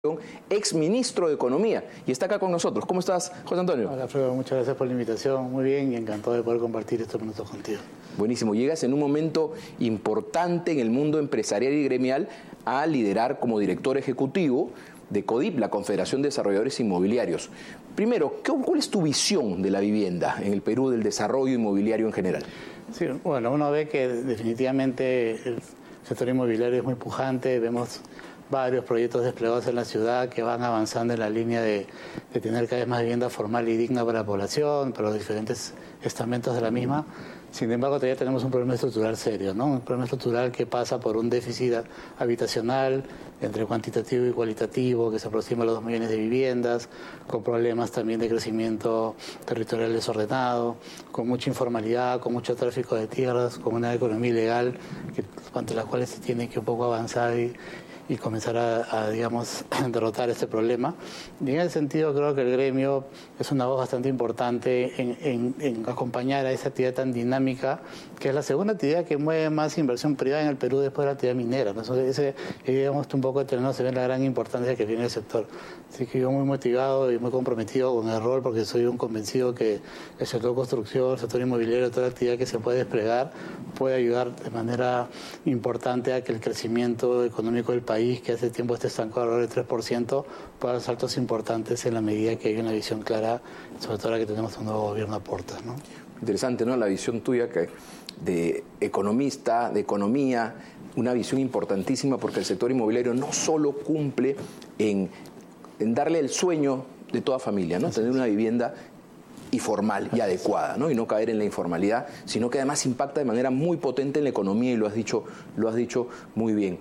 ex ministro de Economía, y está acá con nosotros. ¿Cómo estás, José Antonio? Hola, Alfredo, muchas gracias por la invitación. Muy bien y encantado de poder compartir estos minutos contigo. Buenísimo. Llegas en un momento importante en el mundo empresarial y gremial a liderar como director ejecutivo de CODIP, la Confederación de Desarrolladores Inmobiliarios. Primero, ¿cuál es tu visión de la vivienda en el Perú, del desarrollo inmobiliario en general? Sí, bueno, uno ve que definitivamente el sector inmobiliario es muy pujante. Vemos varios proyectos desplegados en la ciudad que van avanzando en la línea de tener cada vez más vivienda formal y digna para la población, para los diferentes estamentos de la misma. Sin embargo, todavía tenemos un problema estructural serio, ¿no? Un problema estructural que pasa por un déficit habitacional entre cuantitativo y cualitativo, que se aproxima a los 2 millones de viviendas, con problemas también de crecimiento territorial desordenado, con mucha informalidad, con mucho tráfico de tierras, con una economía ilegal ante las cuales se tiene que un poco avanzar y comenzar a digamos, derrotar este problema. Y en ese sentido creo que el gremio es una voz bastante importante en acompañar a esa actividad tan dinámica, que es la segunda actividad que mueve más inversión privada en el Perú después de la actividad minera, ¿no? Ese, digamos, un poco el terreno se ve la gran importancia que tiene el sector. Así que yo muy motivado y muy comprometido con el rol, porque soy un convencido que el sector construcción, el sector inmobiliario, toda la actividad que se puede desplegar puede ayudar de manera importante a que el crecimiento económico del país, que hace tiempo está estancado alrededor del 3%, pueda dar saltos importantes en la medida que hay una visión clara, sobre todo ahora que tenemos un nuevo gobierno a puertas, ¿no? Interesante, ¿no? La visión tuya de economista, de economía, una visión importantísima, porque el sector inmobiliario no solo cumple en darle el sueño de toda familia, ¿no? Tener una vivienda y formal y adecuada, ¿no? Y no caer en la informalidad, sino que además impacta de manera muy potente en la economía, y lo has dicho muy bien.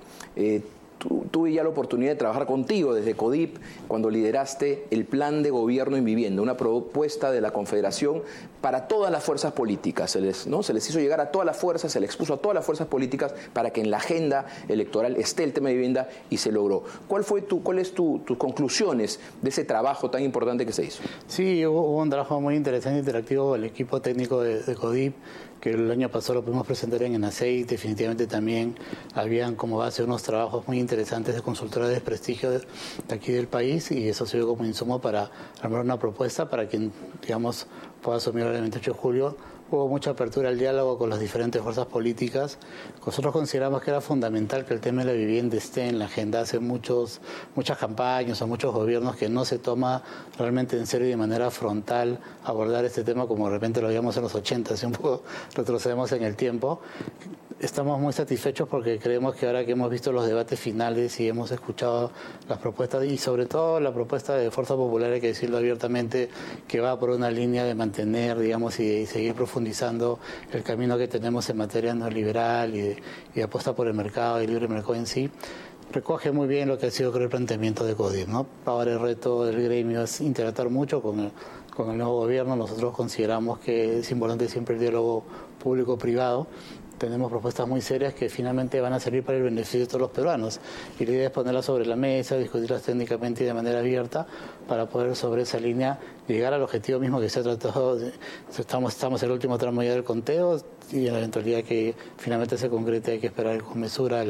Tuve ya la oportunidad de trabajar contigo desde CODIP cuando lideraste el Plan de Gobierno en Vivienda, una propuesta de la Confederación para todas las fuerzas políticas. Se les hizo llegar a todas las fuerzas, se les expuso a todas las fuerzas políticas para que en la agenda electoral esté el tema de vivienda, y se logró. ¿Cuáles tus conclusiones de ese trabajo tan importante que se hizo? Sí, hubo un trabajo muy interesante e interactivo del equipo técnico de CODIP, que el año pasado lo pudimos presentar en ENACEI. Definitivamente también habían como base unos trabajos muy interesantes de consultora de prestigio de aquí del país, y eso sirvió como insumo para armar una propuesta para quien, digamos, pueda asumir el 28 de julio. Hubo mucha apertura al diálogo con las diferentes fuerzas políticas. Nosotros consideramos que era fundamental que el tema de la vivienda esté en la agenda. Hace muchas campañas o muchos gobiernos que no se toma realmente en serio y de manera frontal abordar este tema como de repente lo veíamos en los 80, así un poco retrocedemos en el tiempo. Estamos muy satisfechos porque creemos que ahora que hemos visto los debates finales y hemos escuchado las propuestas, y sobre todo la propuesta de Fuerza Popular, hay que decirlo abiertamente, que va por una línea de mantener, digamos, y seguir profundizando el camino que tenemos en materia neoliberal y apuesta por el mercado y el libre mercado en sí, recoge muy bien lo que ha sido, creo, el planteamiento de CODIP, ¿no? Ahora el reto del gremio es interactuar mucho con el nuevo gobierno. Nosotros consideramos que es importante siempre el diálogo público-privado. Tenemos propuestas muy serias que finalmente van a servir para el beneficio de todos los peruanos, y la idea es ponerlas sobre la mesa, discutirlas técnicamente y de manera abierta para poder sobre esa línea llegar al objetivo mismo que se ha tratado. Estamos en el último tramo ya del conteo, y en la eventualidad que finalmente se concrete hay que esperar con mesura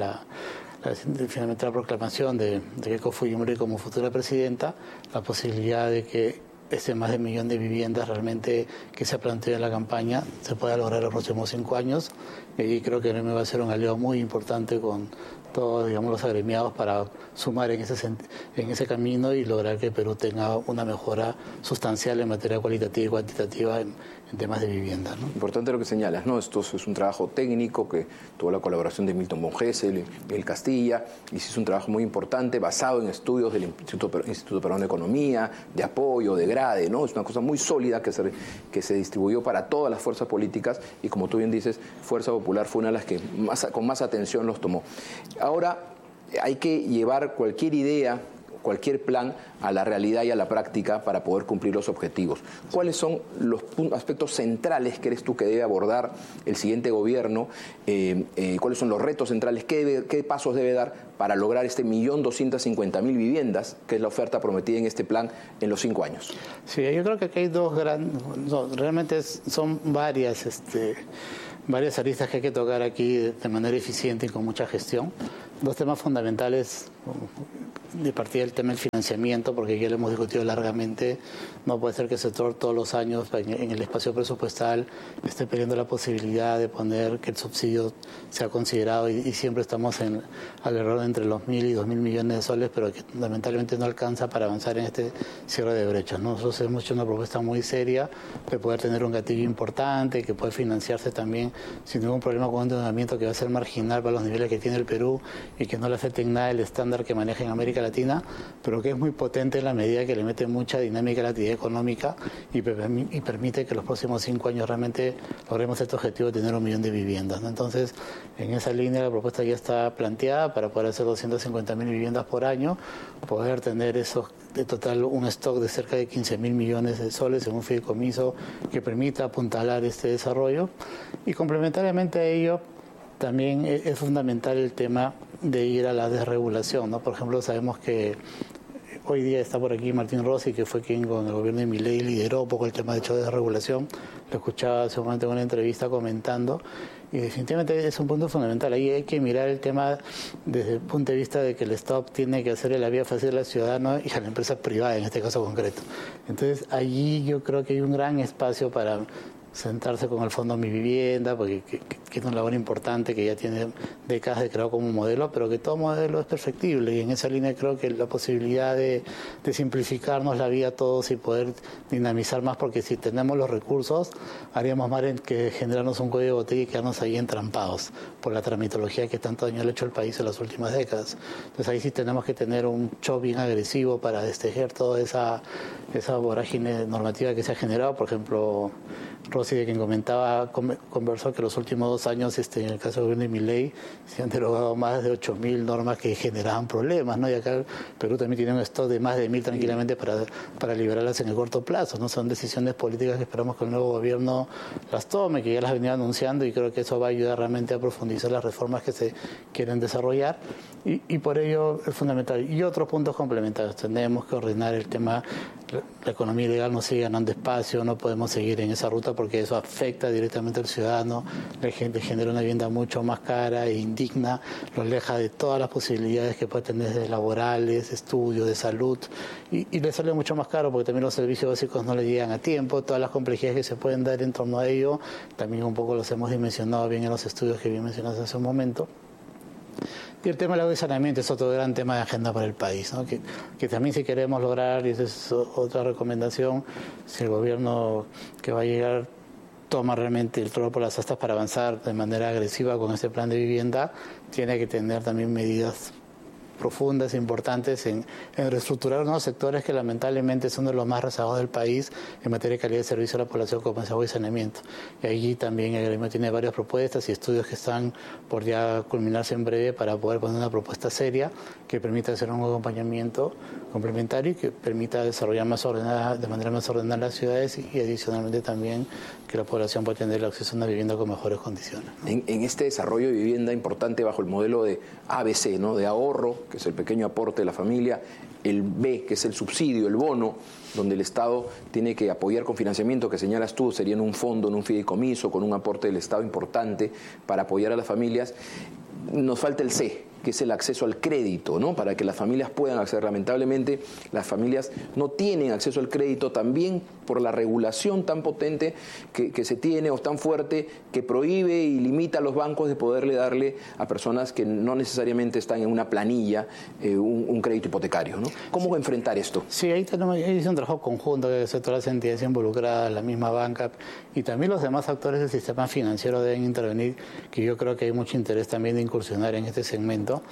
finalmente la proclamación de Keiko Fujimori como futura presidenta, la posibilidad de que ese más de 1 millón de viviendas realmente que se ha planteado en la campaña se pueda lograr en los próximos 5 años. Y creo que el gremio va a ser un aliado muy importante con todos, digamos, los agremiados para sumar en ese camino y lograr que Perú tenga una mejora sustancial en materia cualitativa y cuantitativa en temas de vivienda, ¿no? Importante lo que señalas, ¿no? Esto es un trabajo técnico que tuvo la colaboración de Milton Bongésel, Miguel Castilla, y sí es un trabajo muy importante basado en estudios del Instituto Peruano de Economía, de apoyo, de grade, ¿no? Es una cosa muy sólida que se distribuyó para todas las fuerzas políticas, y como tú bien dices, Fuerza Popular fue una de las que con más atención los tomó. Ahora hay que llevar cualquier idea, cualquier plan a la realidad y a la práctica para poder cumplir los objetivos. ¿Cuáles son los aspectos centrales que crees tú que debe abordar el siguiente gobierno? ¿Cuáles son los retos centrales? ¿Qué pasos debe dar para lograr este 1.250.000 viviendas, que es la oferta prometida en este plan en los 5 años? Sí, yo creo que aquí hay realmente son varias aristas que hay que tocar aquí de manera eficiente y con mucha gestión. 2 temas fundamentales de partida el tema del financiamiento, porque ya lo hemos discutido largamente. No puede ser que el sector todos los años en el espacio presupuestal esté pidiendo la posibilidad de poner que el subsidio sea considerado y siempre estamos alrededor de entre los 1.000 y 2.000 millones de soles, pero que lamentablemente no alcanza para avanzar en este cierre de brechas, ¿no? Nosotros hemos hecho una propuesta muy seria de poder tener un gatillo importante, que puede financiarse también sin ningún problema con un endeudamiento que va a ser marginal para los niveles que tiene el Perú y que no le afecte en nada el estándar que maneja en América Latina, pero que es muy potente en la medida que le mete mucha dinámica a la actividad económica y permite que los próximos 5 años realmente logremos este objetivo de tener 1 millón de viviendas, ¿no? Entonces, en esa línea la propuesta ya está planteada para poder hacer 250.000 viviendas por año, poder tener de total un stock de cerca de 15.000 millones de soles en un fideicomiso que permita apuntalar este desarrollo. Y complementariamente a ello, también es fundamental el tema de ir a la desregulación, ¿no? Por ejemplo, sabemos que hoy día está por aquí Martín Rossi, que fue quien con el gobierno de Milei lideró un poco el tema de hecho de desregulación. Lo escuchaba hace un momento en una entrevista comentando. Y definitivamente es un punto fundamental. Ahí hay que mirar el tema desde el punto de vista de que el Estado tiene que hacerle la vida fácil al ciudadano y a la empresa privada, en este caso concreto. Entonces, allí yo creo que hay un gran espacio para sentarse con el Fondo Mi Vivienda, porque que es una labor importante que ya tiene décadas de creado como modelo, pero que todo modelo es perfectible, y en esa línea creo que la posibilidad de simplificarnos la vida a todos y poder dinamizar más, porque si tenemos los recursos haríamos más que generarnos un cuello de botella y quedarnos ahí entrampados por la tramitología que tanto daño le ha hecho al país en las últimas décadas. Entonces ahí sí tenemos que tener un show bien agresivo para destejer toda esa vorágine normativa que se ha generado. Por ejemplo, Rossi, de quien comentaba, conversó que los últimos 2 años, en el caso del gobierno de Milei, se han derogado más de 8.000 normas que generaban problemas, ¿no? Y acá el Perú también tiene un stock de más de 1.000 tranquilamente para liberarlas en el corto plazo, ¿no? Son decisiones políticas que esperamos que el nuevo gobierno las tome, que ya las venía anunciando, y creo que eso va a ayudar realmente a profundizar las reformas que se quieren desarrollar, y por ello es fundamental. Y otros puntos complementarios, tenemos que ordenar el tema. La economía ilegal no sigue ganando espacio, no podemos seguir en esa ruta porque eso afecta directamente al ciudadano, le genera una vivienda mucho más cara e indigna, lo aleja de todas las posibilidades que puede tener de laborales, estudios, de salud, y le sale mucho más caro porque también los servicios básicos no le llegan a tiempo, todas las complejidades que se pueden dar en torno a ello, también un poco los hemos dimensionado bien en los estudios que bien mencionaste hace un momento. Y el tema del agua y saneamiento es otro gran tema de agenda para el país, ¿no? Que también si queremos lograr, y esa es otra recomendación, si el gobierno que va a llegar toma realmente el toro por las astas para avanzar de manera agresiva con este plan de vivienda, tiene que tener también medidas profundas e importantes en reestructurar unos sectores que lamentablemente son de los más rezagados del país en materia de calidad de servicio a la población, como es agua y saneamiento. Y allí también el gremio tiene varias propuestas y estudios que están por ya culminarse en breve para poder poner una propuesta seria que permita hacer un acompañamiento complementario y que permita desarrollar de manera más ordenada las ciudades, y adicionalmente también que la población pueda tener acceso a una vivienda con mejores condiciones, ¿no? En este desarrollo de vivienda importante bajo el modelo de ABC, ¿no? De ahorro, que es el pequeño aporte de la familia, el B, que es el subsidio, el bono, donde el Estado tiene que apoyar con financiamiento, que señalas tú, sería en un fondo, en un fideicomiso, con un aporte del Estado importante para apoyar a las familias. Nos falta el C, que es el acceso al crédito, ¿no? Para que las familias puedan acceder. Lamentablemente, las familias no tienen acceso al crédito, también por la regulación tan potente que se tiene, o tan fuerte, que prohíbe y limita a los bancos de poderle darle a personas que no necesariamente están en una planilla un crédito hipotecario, ¿no? ¿Cómo enfrentar esto? Sí, ahí es un trabajo conjunto que todas las entidades involucradas, la misma banca y también los demás actores del sistema financiero deben intervenir, que yo creo que hay mucho interés también de incursionar en este segmento.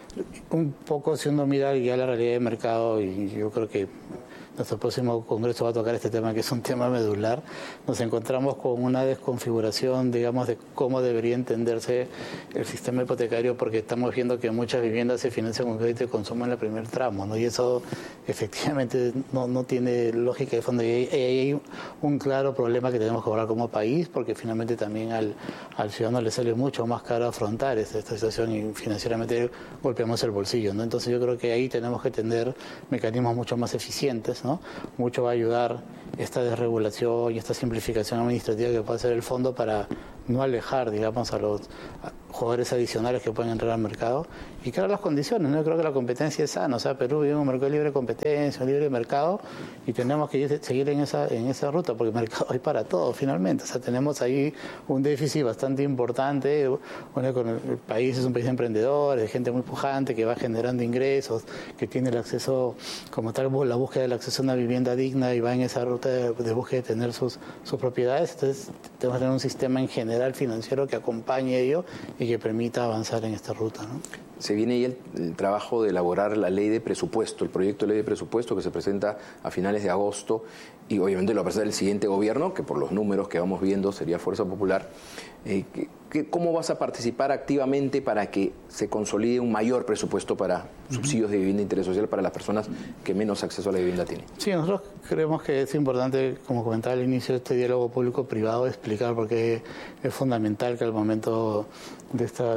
Un poco, si uno mira ya la realidad del mercado, y yo creo que nuestro próximo congreso va a tocar este tema, que es un tema medular, nos encontramos con una desconfiguración, digamos, de cómo debería entenderse el sistema hipotecario, porque estamos viendo que muchas viviendas se financian con crédito de consumo en el primer tramo, ¿no? Y eso efectivamente no tiene lógica de fondo. Y hay un claro problema que tenemos que abordar como país, porque finalmente también al ciudadano le sale mucho más caro afrontar esta situación y financieramente golpeamos el bolsillo, ¿no? Entonces yo creo que ahí tenemos que tener mecanismos mucho más eficientes, ¿no? Mucho va a ayudar esta desregulación y esta simplificación administrativa que puede hacer el fondo para no alejar, digamos, a los jugadores adicionales que pueden entrar al mercado y crear las condiciones, ¿no? Yo creo que la competencia es sana, o sea, Perú vive en un mercado libre de competencia, un libre mercado, y tenemos que seguir en esa ruta, porque el mercado hay para todo, finalmente. O sea, tenemos ahí un déficit bastante importante. Bueno, el país es un país de emprendedores, de gente muy pujante, que va generando ingresos, que tiene el acceso, como tal, la búsqueda del acceso a una vivienda digna y va en esa ruta de búsqueda de tener sus propiedades. Entonces, tenemos que tener un sistema en general financiero que acompañe ello y que permita avanzar en esta ruta, ¿no? Se viene ahí el trabajo de elaborar la ley de presupuesto, el proyecto de ley de presupuesto que se presenta a finales de agosto y obviamente lo va a presentar el siguiente gobierno, que por los números que vamos viendo sería Fuerza Popular. ¿Cómo vas a participar activamente para que se consolide un mayor presupuesto para subsidios de vivienda de interés social para las personas que menos acceso a la vivienda tienen? Sí, nosotros creemos que es importante, como comentaba al inicio, este diálogo público-privado, explicar por qué es fundamental que al momento de esta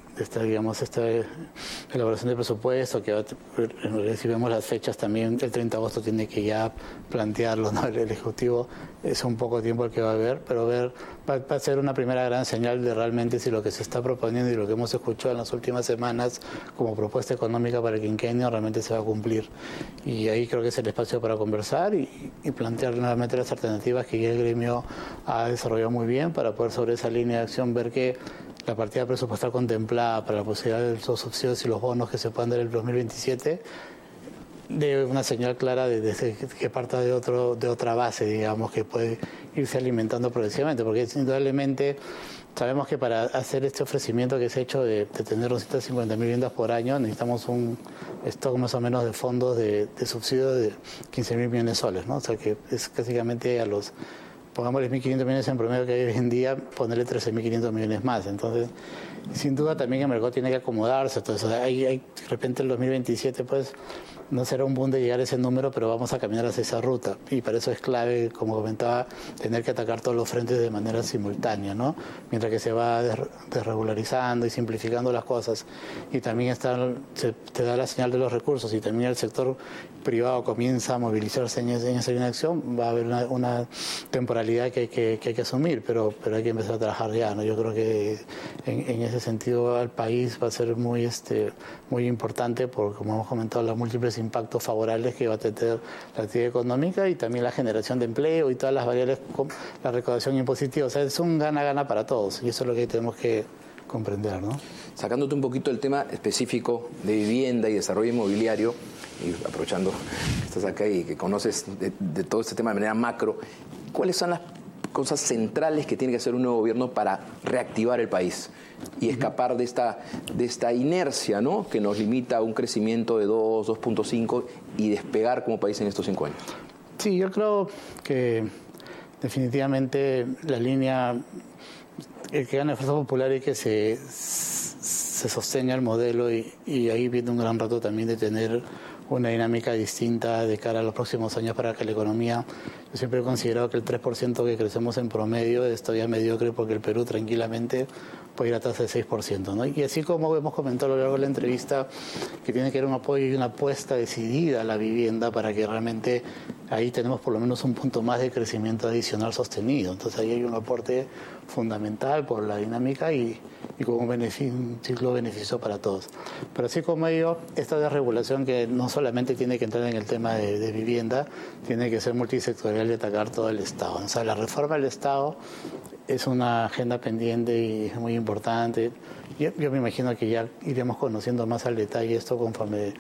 elaboración de presupuesto, que si vemos las fechas también, el 30 de agosto tiene que ya plantearlo, ¿no? El Ejecutivo es un poco tiempo el que va a ver, pero va a ser una primera gran señal de realmente si lo que se está proponiendo y lo que hemos escuchado en las últimas semanas como propuesta económica para el quinquenio realmente se va a cumplir. Y ahí creo que es el espacio para conversar y plantear nuevamente las alternativas que ya el gremio ha desarrollado muy bien para poder sobre esa línea de acción ver que la partida presupuestal contemplada para la posibilidad de los subsidios y los bonos que se puedan dar en el 2027 de una señal clara de que parta de otra base, digamos, que puede irse alimentando progresivamente, porque indudablemente sabemos que para hacer este ofrecimiento que se ha hecho de tener 250.000 viviendas por año necesitamos un stock más o menos de fondos de subsidio de 15.000 millones de soles, ¿no? O sea que es básicamente a los, pongámosle 1.500 millones en promedio que hay hoy en día, ponerle 13.500 millones más. Entonces, sin duda también el mercado tiene que acomodarse. Entonces, de repente el 2027 pues no será un boom de llegar a ese número, pero vamos a caminar hacia esa ruta. Y para eso es clave, como comentaba, tener que atacar todos los frentes de manera simultánea, ¿no? Mientras que se va desregularizando y simplificando las cosas. Y también te da la señal de los recursos y también el sector privado comienza a movilizarse en esa línea de acción, va a haber una temporalidad que hay que asumir, pero hay que empezar a trabajar ya, ¿no? Yo creo que en ese sentido al país va a ser muy importante porque, como hemos comentado, los múltiples impactos favorables que va a tener la actividad económica y también la generación de empleo y todas las variables, la recaudación impositiva. O sea, es un gana-gana para todos y eso es lo que tenemos que comprender, ¿no? Sacándote un poquito del tema específico de vivienda y desarrollo inmobiliario, y aprovechando que estás acá y que conoces de todo este tema de manera macro, ¿cuáles son las cosas centrales que tiene que hacer un nuevo gobierno para reactivar el país y escapar de esta inercia, ¿no?, que nos limita a un crecimiento de 2.5 y despegar como país en estos 5 años? Sí, yo creo que definitivamente la línea, el que gane Fuerza Popular y que se sostenga el modelo y ahí viene un gran rato también de tener una dinámica distinta de cara a los próximos años para que la economía, yo siempre he considerado que el 3% que crecemos en promedio es todavía mediocre porque el Perú tranquilamente puede ir a tasa de 6%, ¿no? Y así como hemos comentado a lo largo de la entrevista, que tiene que haber un apoyo y una apuesta decidida a la vivienda para que realmente ahí tenemos por lo menos un punto más de crecimiento adicional sostenido. Entonces ahí hay un aporte fundamental por la dinámica y con un ciclo beneficioso para todos. Pero así como ello, esta desregulación que no solamente tiene que entrar en el tema de vivienda, tiene que ser multisectorial y atacar todo el Estado. O sea, la reforma del Estado es una agenda pendiente y es muy importante. Yo me imagino que ya iremos conociendo más al detalle esto conforme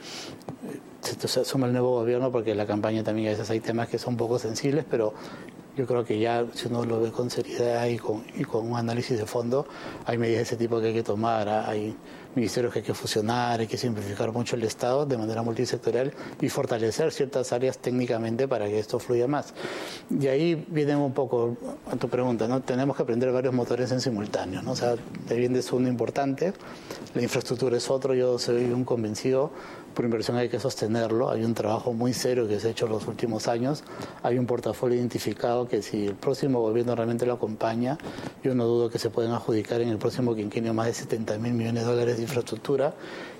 se asuma el nuevo gobierno, porque en la campaña también a veces hay temas que son un poco sensibles, pero yo creo que ya si uno lo ve con seriedad y con un análisis de fondo, hay medidas de ese tipo que hay que tomar. Hay ministerios que hay que fusionar, hay que simplificar mucho el Estado de manera multisectorial y fortalecer ciertas áreas técnicamente para que esto fluya más. Y ahí viene un poco a tu pregunta, ¿no? Tenemos que aprender varios motores en simultáneo, ¿no? O sea, la vivienda es uno importante, la infraestructura es otro. Yo soy un convencido, por inversión hay que sostenerlo, hay un trabajo muy serio que se ha hecho en los últimos años, hay un portafolio identificado que si el próximo gobierno realmente lo acompaña, yo no dudo que se pueden adjudicar en el próximo quinquenio más de $70.000 millones de infraestructura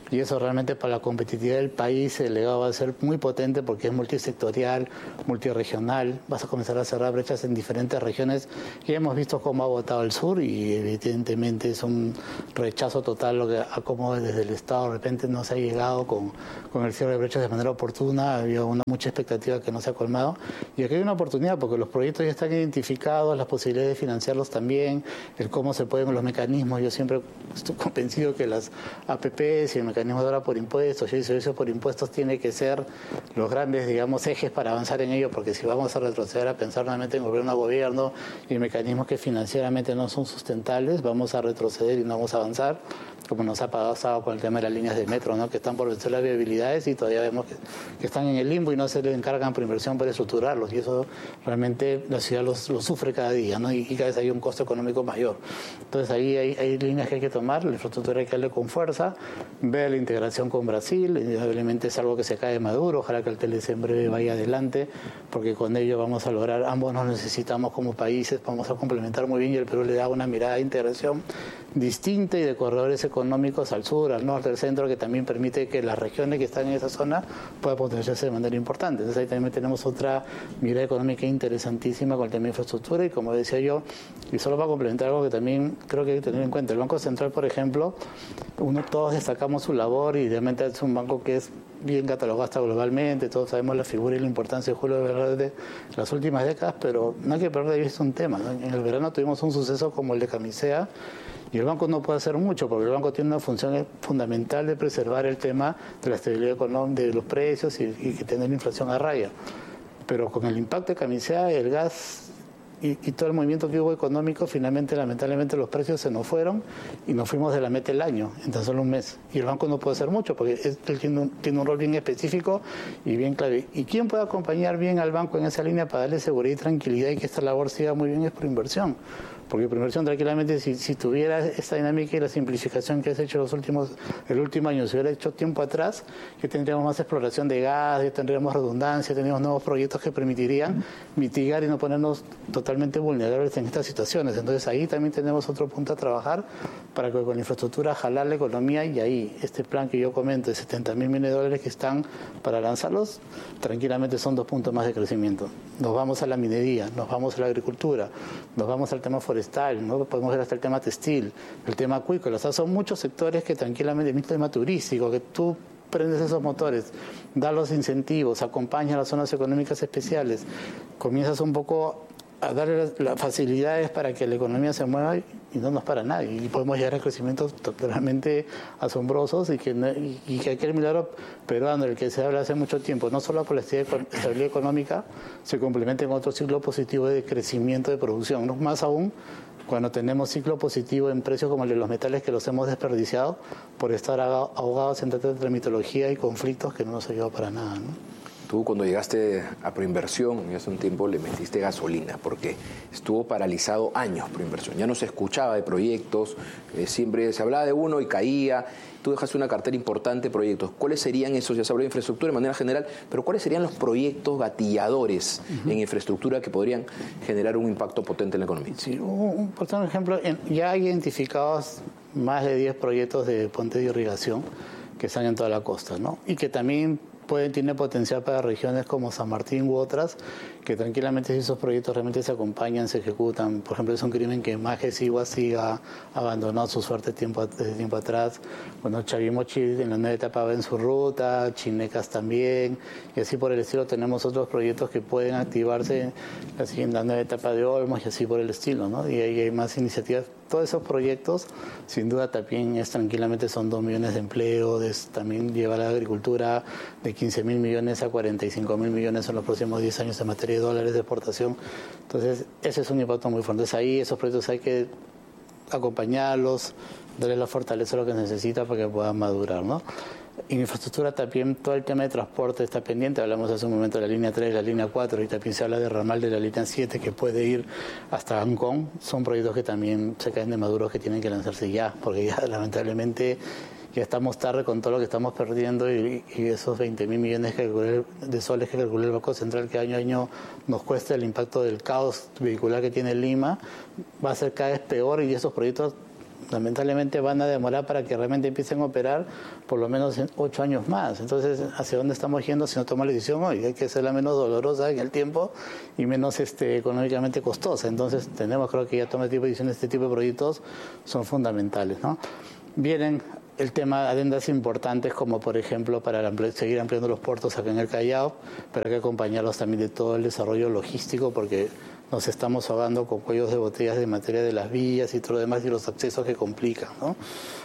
y eso realmente para la competitividad del país el legado va a ser muy potente porque es multisectorial, multirregional, vas a comenzar a cerrar brechas en diferentes regiones. Ya hemos visto cómo ha votado el sur y evidentemente es un rechazo total lo que a cómo desde el Estado de repente no se ha llegado con el cierre de brechas de manera oportuna. Había mucha expectativa que no se ha colmado y aquí hay una oportunidad porque los proyectos ya están identificados, las posibilidades de financiarlos también, el cómo se pueden los mecanismos. Yo siempre estoy convencido que las APPs y el mecanismo de ahora por impuestos y el servicio por impuestos tiene que ser los grandes, digamos, ejes para avanzar en ello, porque si vamos a retroceder a pensar nuevamente en gobierno a gobierno y mecanismos que financieramente no son sustentables, vamos a retroceder y no vamos a avanzar, como nos ha pasado con el tema de las líneas de metro, ¿no? Que están por vencer las viabilidades y todavía vemos que están en el limbo y no se le encargan por inversión para estructurarlos, y eso realmente la ciudad los sufre cada día, ¿no? Y cada vez hay un costo económico mayor. Entonces ahí hay líneas que hay que tomar, la infraestructura hay que darle con fuerza, ver la integración con Brasil, indudablemente es algo que se cae maduro, ojalá que el TLC en breve vaya adelante, porque con ello vamos a lograr, ambos nos necesitamos como países, vamos a complementar muy bien y el Perú le da una mirada de integración distinta y de corredores económicos al sur, al norte, al centro, que también permite que las regiones que están en esa zona puedan potenciarse de manera importante. Entonces ahí también tenemos otra mirada económica interesantísima con el tema de infraestructura y como decía yo, y solo para complementar algo que también creo que hay que tener en cuenta, el Banco Central, por ejemplo, todos destacamos su labor y realmente es un banco que es bien catalogado hasta globalmente, todos sabemos la figura y la importancia de Julio Velarde de las últimas décadas, pero no hay que perder de vista un tema, ¿no? En el verano tuvimos un suceso como el de Camisea y el banco no puede hacer mucho porque el banco tiene una función fundamental de preservar el tema de la estabilidad económica, de los precios y que tener la inflación a raya. Pero con el impacto de Camisea, el gas y todo el movimiento que hubo económico, finalmente, lamentablemente, los precios se nos fueron y nos fuimos de la meta el año, en tan solo un mes. Y el banco no puede hacer mucho porque él tiene un rol bien específico y bien clave. ¿Y quién puede acompañar bien al banco en esa línea para darle seguridad y tranquilidad y que esta labor siga muy bien? Es por inversión. Porque por inversión, tranquilamente, si tuviera esta dinámica y la simplificación que has hecho el último año, se hubiera hecho tiempo atrás, que tendríamos más exploración de gas, ya tendríamos redundancia, tendríamos nuevos proyectos que permitirían mitigar y no ponernos totalmente vulnerables en estas situaciones. Entonces ahí también tenemos otro punto a trabajar para que con la infraestructura jalar la economía y ahí este plan que yo comento de 70.000 millones de dólares que están para lanzarlos, tranquilamente son 2 puntos más de crecimiento. Nos vamos a la minería, nos vamos a la agricultura, nos vamos al tema forestal, ¿no? Podemos ver hasta el tema textil, el tema acuícola. O sea, son muchos sectores que tranquilamente, el tema turístico, que tú prendes esos motores, das los incentivos, acompañas a las zonas económicas especiales, comienzas un poco a darle las facilidades para que la economía se mueva y no nos para nadie. Y podemos llegar a crecimientos totalmente asombrosos y que aquel milagro peruano, del que se habla hace mucho tiempo, no solo por la estabilidad económica, se complementa en otro ciclo positivo de crecimiento de producción, ¿no? Más aún cuando tenemos ciclo positivo en precios como el de los metales que los hemos desperdiciado por estar ahogados en tanta tramitología y conflictos que no nos ayudó para nada, ¿no? Tú cuando llegaste a Proinversión, y hace un tiempo le metiste gasolina, porque estuvo paralizado años Proinversión. Ya no se escuchaba de proyectos, siempre se hablaba de uno y caía. Tú dejaste una cartera importante de proyectos. ¿Cuáles serían esos? Ya se habló de infraestructura de manera general, pero ¿cuáles serían los proyectos gatilladores en infraestructura que podrían generar un impacto potente en la economía? Sí, por ejemplo, ya hay identificados más de 10 proyectos de puente de irrigación que están en toda la costa, ¿no? Y que también tiene potencial para regiones como San Martín u otras, que tranquilamente si esos proyectos realmente se acompañan, se ejecutan. Por ejemplo, es un crimen que Majes siga abandonó su suerte desde tiempo atrás. Bueno, Chavimochi en la nueva etapa va en su ruta, Chinecas también, y así por el estilo tenemos otros proyectos que pueden activarse en la nueva etapa de Olmos y así por el estilo, ¿no? Y ahí hay más iniciativas. Todos esos proyectos, sin duda, también tranquilamente son 2 millones de empleos, también lleva la agricultura de 15.000 millones a 45.000 millones en los próximos 10 años en materia de dólares de exportación. Entonces, ese es un impacto muy fuerte. Entonces, ahí esos proyectos hay que acompañarlos, darle la fortaleza a lo que necesita para que puedan madurar, ¿no? En infraestructura también todo el tema de transporte está pendiente. Hablamos hace un momento de la línea 3, la línea 4 y también se habla de ramal de la línea 7 que puede ir hasta Ancón. Son proyectos que también se caen de maduros que tienen que lanzarse ya, porque ya lamentablemente ya estamos tarde con todo lo que estamos perdiendo y esos 20.000 millones de soles que calcula el Banco Central que año a año nos cuesta el impacto del caos vehicular que tiene Lima, va a ser cada vez peor y esos proyectos lamentablemente van a demorar para que realmente empiecen a operar por lo menos en 8 años más. Entonces, ¿hacia dónde estamos yendo si no tomamos la decisión hoy? Hay que hacerla menos dolorosa en el tiempo y menos económicamente costosa. Entonces, creo que ya tomar este tipo de decisiones, este tipo de proyectos son fundamentales, ¿no? Vienen el tema de adendas importantes, como por ejemplo para seguir ampliando los puertos acá en el Callao, pero hay que acompañarlos también de todo el desarrollo logístico, porque nos estamos ahogando con cuellos de botellas de materia de las vías y todo lo demás y los accesos que complican, ¿no?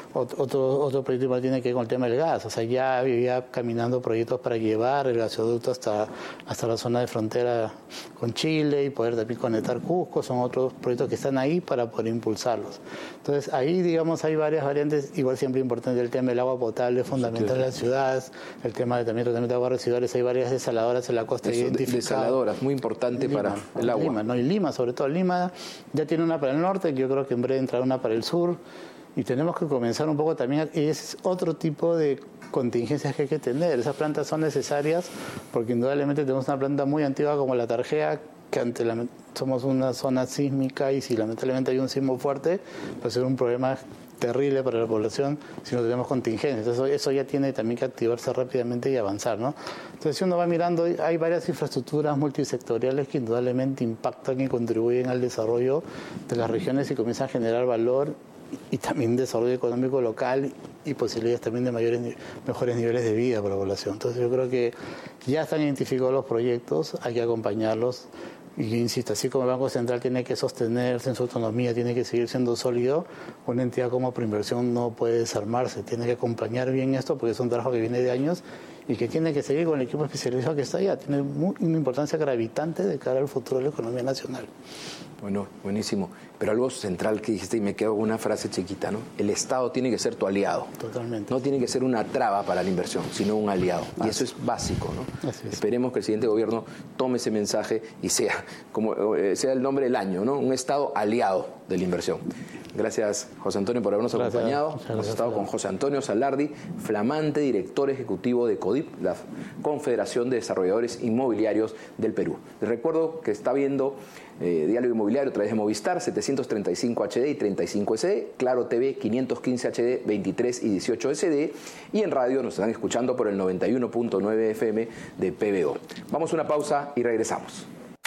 Otro proyecto igual tiene que ver con el tema del gas. O sea, ya había caminando proyectos para llevar el gasoducto hasta la zona de frontera con Chile y poder también conectar Cusco. Son otros proyectos que están ahí para poder impulsarlos. Entonces, ahí, digamos, hay varias variantes. Igual siempre importante el tema del agua potable, fundamental en las ciudades. El tema de también tratamiento de aguas residuales. Hay varias desaladoras en la costa identificadas. Desaladoras, muy importante para el agua. Lima, ¿no? Y Lima, sobre todo Lima, ya tiene una para el norte, que yo creo que en breve entrará una para el sur. Y tenemos que comenzar un poco también, es otro tipo de contingencias que hay que tener. Esas plantas son necesarias porque indudablemente tenemos una planta muy antigua como la Tarjea, que somos una zona sísmica y si lamentablemente hay un sismo fuerte, puede ser un problema terrible para la población si no tenemos contingencias. Eso ya tiene también que activarse rápidamente y avanzar, ¿no? Entonces, si uno va mirando, hay varias infraestructuras multisectoriales que indudablemente impactan y contribuyen al desarrollo de las regiones y comienzan a generar valor y también desarrollo económico local y posibilidades también de mejores niveles de vida para la población. Entonces yo creo que ya están identificados los proyectos, hay que acompañarlos y insisto, así como el Banco Central tiene que sostenerse en su autonomía, tiene que seguir siendo sólido, una entidad como Proinversión no puede desarmarse, tiene que acompañar bien esto porque es un trabajo que viene de años y que tiene que seguir con el equipo especializado que está allá, tiene una importancia gravitante de cara al futuro de la economía nacional. Bueno, buenísimo. Pero algo central que dijiste, y me quedo con una frase chiquita, ¿no? El Estado tiene que ser tu aliado. Totalmente. No tiene que ser una traba para la inversión, sino un aliado. Y eso es básico, ¿no? Así es. Esperemos que el siguiente gobierno tome ese mensaje y sea el nombre del año, ¿no? Un Estado aliado de la inversión. Gracias, José Antonio, por habernos acompañado. Hemos estado con José Antonio Salardi, flamante director ejecutivo de CODIP, la Confederación de Desarrolladores Inmobiliarios del Perú. Les recuerdo que está viendo Diálogo Inmobiliario a través de Movistar, 735 HD y 35 SD, Claro TV 515 HD, 23 y 18 SD, y en radio nos están escuchando por el 91.9 FM de PBO. Vamos a una pausa y regresamos.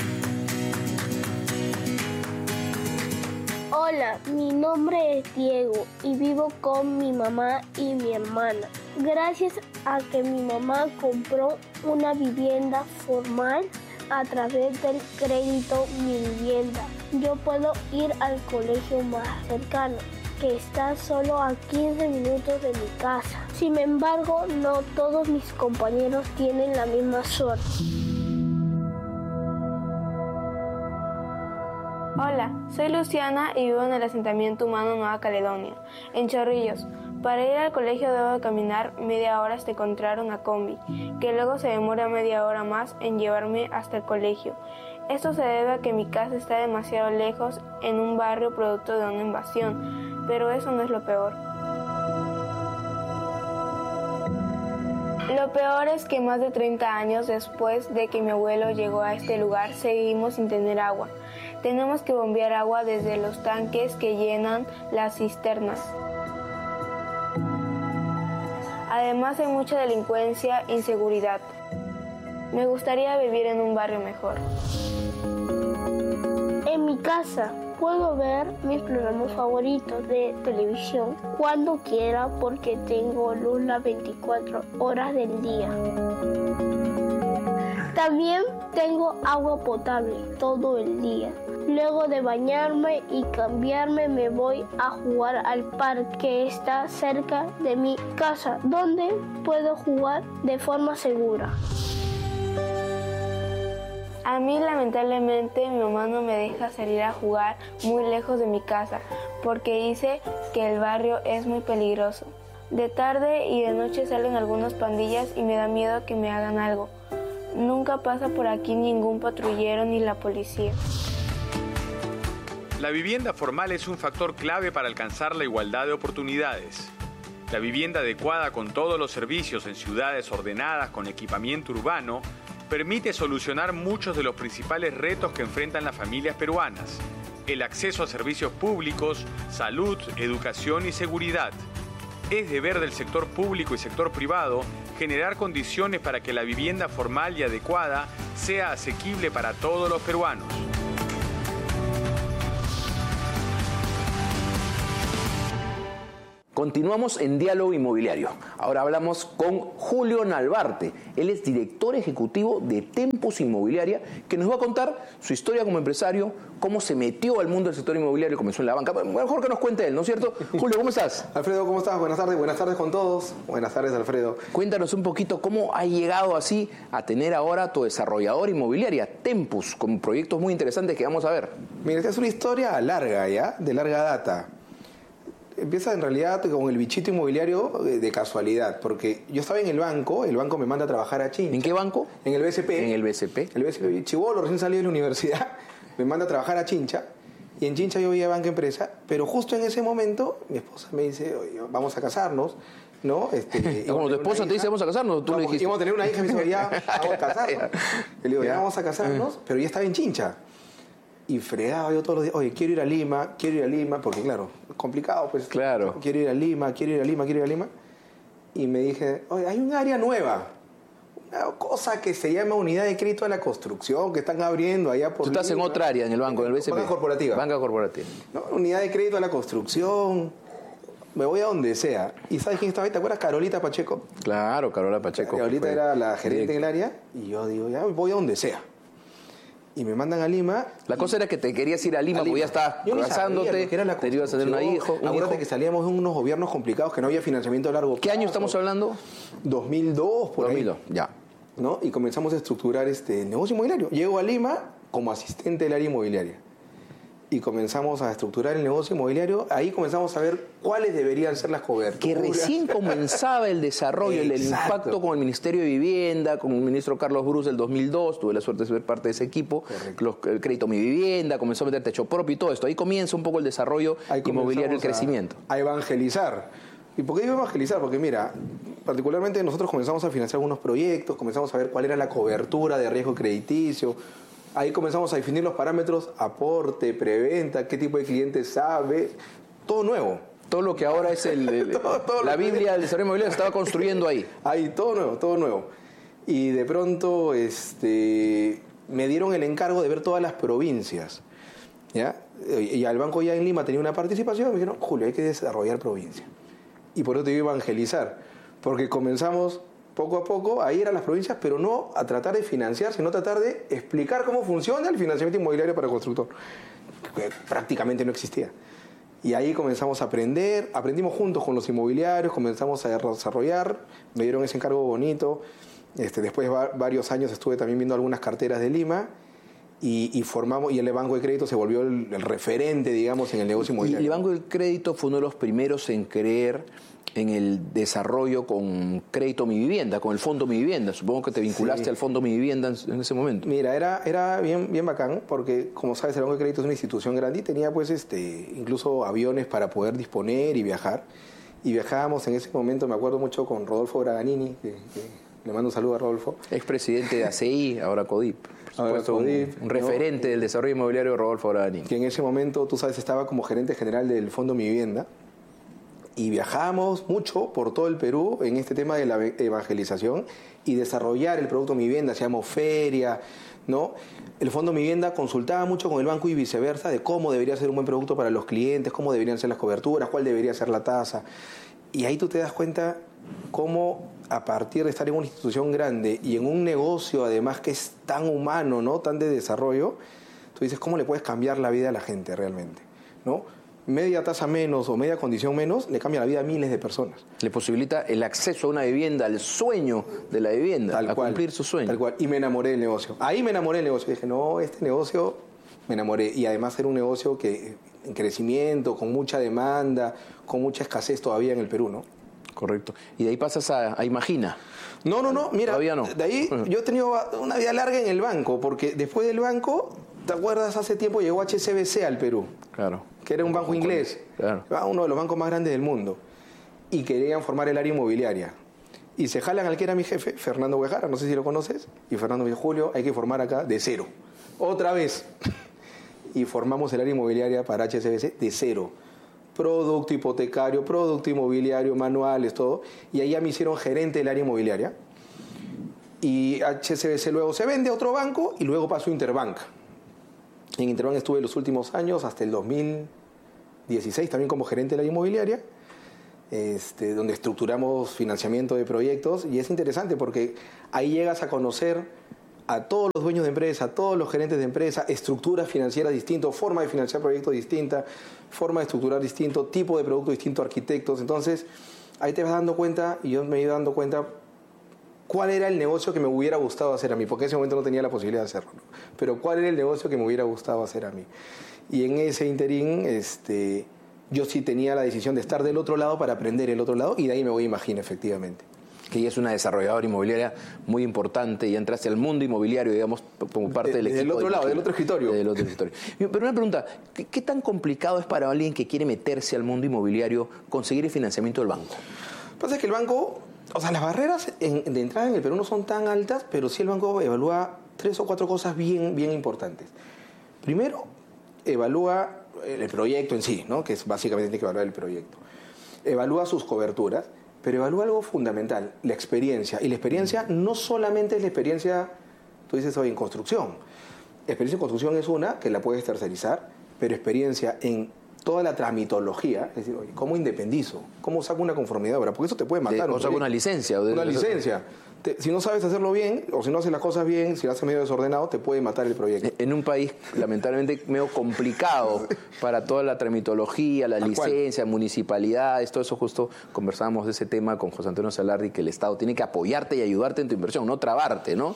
Hola, mi nombre es Diego y vivo con mi mamá y mi hermana. Gracias a que mi mamá compró una vivienda formal a través del crédito Mi Vivienda, yo puedo ir al colegio más cercano, que está solo a 15 minutos de mi casa. Sin embargo, no todos mis compañeros tienen la misma suerte. Hola, soy Luciana y vivo en el asentamiento humano Nueva Caledonia, en Chorrillos. Para ir al colegio debo de caminar media hora hasta encontrar una combi, que luego se demora media hora más en llevarme hasta el colegio. Esto se debe a que mi casa está demasiado lejos en un barrio producto de una invasión, pero eso no es lo peor. Lo peor es que más de 30 años después de que mi abuelo llegó a este lugar, seguimos sin tener agua. Tenemos que bombear agua desde los tanques que llenan las cisternas. Además hay mucha delincuencia e inseguridad. Me gustaría vivir en un barrio mejor. En mi casa puedo ver mis programas favoritos de televisión cuando quiera porque tengo luz las 24 horas del día. También tengo agua potable todo el día. Luego de bañarme y cambiarme me voy a jugar al parque que está cerca de mi casa, donde puedo jugar de forma segura. A mí lamentablemente mi mamá no me deja salir a jugar muy lejos de mi casa porque dice que el barrio es muy peligroso. De tarde y de noche salen algunas pandillas y me da miedo que me hagan algo. Nunca pasa por aquí ningún patrullero ni la policía. La vivienda formal es un factor clave para alcanzar la igualdad de oportunidades. La vivienda adecuada con todos los servicios en ciudades ordenadas con equipamiento urbano permite solucionar muchos de los principales retos que enfrentan las familias peruanas. el acceso a servicios públicos, salud, educación y seguridad. Es deber del sector público y sector privado generar condiciones para que la vivienda formal y adecuada sea asequible para todos los peruanos. Continuamos en Diálogo Inmobiliario. Ahora hablamos con Julio Nalbarte. Él es director ejecutivo de Tempus Inmobiliaria, que nos va a contar su historia como empresario, cómo se metió al mundo del sector inmobiliario, comenzó en la banca. Mejor que nos cuente él, ¿no es cierto? Julio, ¿cómo estás? Alfredo, ¿cómo estás? Buenas tardes con todos. Buenas tardes, Alfredo. Cuéntanos un poquito cómo ha llegado así a tener ahora tu desarrolladora inmobiliaria, Tempus, con proyectos muy interesantes que vamos a ver. Mira, esta es una historia larga, ¿ya? De larga data. Empieza en realidad con el bichito inmobiliario de casualidad, porque yo estaba en el banco me manda a trabajar a Chincha. ¿En qué banco? En el BCP. En el BCP. El BCP, chibolo, recién salido de la universidad, me manda a trabajar a Chincha, y en Chincha yo veía banca empresa, pero justo en ese momento mi esposa me dice, oye, vamos a casarnos, ¿no? Como tu esposa te dice, vamos a casarnos, tú le dijiste. Íbamos a tener una hija, me dice, ya, vamos a casarnos. Y le digo, ya vamos a casarnos, pero ya estaba en Chincha. Y fregaba yo todos los días, oye, quiero ir a Lima, porque claro, es complicado, pues. Claro. Quiero ir a Lima. Y me dije, oye, hay un área nueva, una cosa que se llama Unidad de Crédito a la Construcción, que están abriendo allá por Tú estás Lima. en otra área, en el banco, en el BCP. Banca corporativa. Banca corporativa. ¿No? Unidad de Crédito a la Construcción. Me voy a donde sea. ¿Y sabes quién estaba ahí? ¿Te acuerdas? Carolita Pacheco. Claro, Carola Pacheco. Carolita era la gerente del área. Y yo digo, ya voy a donde sea. Y me mandan a Lima. La cosa era que te querías ir a Lima porque ya estabas casándote, te ibas a tener un hijo. Acuérdate que salíamos de unos gobiernos complicados, que no había financiamiento a largo plazo. ¿Qué año estamos hablando? 2002, por 2002, ahí. ya. ¿No? Y comenzamos a estructurar este negocio inmobiliario. Llego a Lima como asistente del área inmobiliaria. Y comenzamos a estructurar el negocio inmobiliario. Ahí comenzamos a ver cuáles deberían ser las coberturas. Que recién comenzaba el desarrollo, el impacto con el Ministerio de Vivienda, con el ministro Carlos Brus del 2002. Tuve la suerte de ser parte de ese equipo. El crédito Mi Vivienda, comenzó a meter techo propio y todo esto. Ahí comienza un poco el desarrollo inmobiliario y el crecimiento. A evangelizar. ¿Y por qué digo evangelizar? Porque mira, particularmente nosotros comenzamos a financiar algunos proyectos, comenzamos a ver cuál era la cobertura de riesgo crediticio. Ahí comenzamos a definir los parámetros, aporte, preventa, qué tipo de cliente sabe, todo nuevo. Todo lo que ahora es la Biblia del desarrollo inmobiliario se estaba construyendo ahí. Ahí, todo nuevo. Y de pronto me dieron el encargo de ver todas las provincias, ¿ya? Y al banco ya en Lima tenía una participación, me dijeron, Julio, hay que desarrollar provincia. Y por eso te iba a evangelizar, porque comenzamos poco a poco a ir a las provincias, pero no a tratar de financiar, sino a tratar de explicar cómo funciona el financiamiento inmobiliario para el constructor, que prácticamente no existía. Y ahí comenzamos a aprender, aprendimos juntos con los inmobiliarios, comenzamos a desarrollar, me dieron ese encargo bonito. Después de varios años estuve también viendo algunas carteras de Lima y formamos, y el Banco de Crédito se volvió el referente, digamos, en el negocio inmobiliario. Y el Banco de Crédito fue uno de los primeros en creer en el desarrollo con Crédito Mi Vivienda, con el Fondo Mi Vivienda. Supongo que te vinculaste al Fondo Mi Vivienda en ese momento. Mira, era bien bacán, porque como sabes, el Banco de Crédito es una institución grande y tenía pues incluso aviones para poder disponer y viajar. Y viajábamos en ese momento, me acuerdo mucho, con Rodolfo Braganini, que le mando un saludo a Rodolfo. Expresidente de ACI, ahora CODIP. Por supuesto, un referente del desarrollo inmobiliario, Rodolfo Braganini. Que en ese momento, tú sabes, estaba como gerente general del Fondo Mi Vivienda. Y viajamos mucho por todo el Perú en este tema de la evangelización y desarrollar el producto Mi Vivienda. Hacíamos feria, ¿no? El Fondo Mi Vivienda consultaba mucho con el banco y viceversa de cómo debería ser un buen producto para los clientes, cómo deberían ser las coberturas, cuál debería ser la tasa. Y ahí tú te das cuenta cómo a partir de estar en una institución grande y en un negocio además que es tan humano, ¿no? Tan de desarrollo, tú dices cómo le puedes cambiar la vida a la gente realmente, ¿no? Media tasa menos o media condición menos le cambia la vida a miles de personas. Le posibilita el acceso a una vivienda, al sueño de la vivienda, a cumplir su sueño. Tal cual. Y me enamoré del negocio. Ahí me enamoré del negocio. Dije, no, este negocio me enamoré. Y además era un negocio que en crecimiento, con mucha demanda, con mucha escasez todavía en el Perú, ¿no? Correcto. Y de ahí pasas a Imagina. No, mira, todavía no. De ahí yo he tenido una vida larga en el banco, porque después del banco, ¿te acuerdas? Hace tiempo llegó HSBC al Perú. Claro. Que era un banco inglés, claro. Uno de los bancos más grandes del mundo. Y querían formar el área inmobiliaria. Y se jalan al que era mi jefe, Fernando Huejara, no sé si lo conoces. Y Fernando me dijo, Julio, hay que formar acá de cero. Otra vez. y formamos el área inmobiliaria para HSBC de cero. Producto hipotecario, producto inmobiliario, manuales, todo. Y ahí ya me hicieron gerente del área inmobiliaria. Y HSBC luego se vende a otro banco y luego pasó a Interbank. En Interbank estuve los últimos años, hasta el 2016, también como gerente del área inmobiliaria, donde estructuramos financiamiento de proyectos. Y es interesante porque ahí llegas a conocer a todos los dueños de empresa, a todos los gerentes de empresa, estructuras financieras distintas, forma de financiar proyectos distinta, forma de estructurar distinto, tipo de producto distinto, arquitectos. Entonces, ahí te vas dando cuenta, y yo me he ido dando cuenta cuál era el negocio que me hubiera gustado hacer a mí, porque en ese momento no tenía la posibilidad de hacerlo, ¿no? Pero cuál era el negocio que me hubiera gustado hacer a mí. Y en ese interín, yo sí tenía la decisión de estar del otro lado para aprender el otro lado, y de ahí me voy a Imagine, efectivamente. Que ella es una desarrolladora inmobiliaria muy importante y entraste al mundo inmobiliario, digamos, como parte del equipo. Del otro lado, del otro escritorio. Del otro escritorio. Pero una pregunta, ¿qué tan complicado es para alguien que quiere meterse al mundo inmobiliario conseguir el financiamiento del banco? Lo que pasa es que el banco, o sea, las barreras de entrada en el Perú no son tan altas, pero sí el banco evalúa 3 o 4 cosas bien importantes. Primero, evalúa el proyecto en sí, ¿no? Que es básicamente tiene que evaluar el proyecto. Evalúa sus coberturas, pero evalúa algo fundamental, la experiencia. Y la experiencia no solamente es la experiencia, tú dices hoy, en construcción. Experiencia en construcción es una, que la puedes tercerizar, pero experiencia en toda la tramitología, es decir, oye, ¿cómo independizo? ¿Cómo saco una conformidad de obra? Porque eso te puede matar. ¿O saco una licencia? Una licencia. Si no sabes hacerlo bien, o si no haces las cosas bien, si lo haces medio desordenado, te puede matar el proyecto. En un país, lamentablemente, medio complicado para toda la tramitología, la licencia, municipalidades, todo eso. Justo conversábamos de ese tema con José Antonio Salardi, que el Estado tiene que apoyarte y ayudarte en tu inversión, no trabarte, ¿no?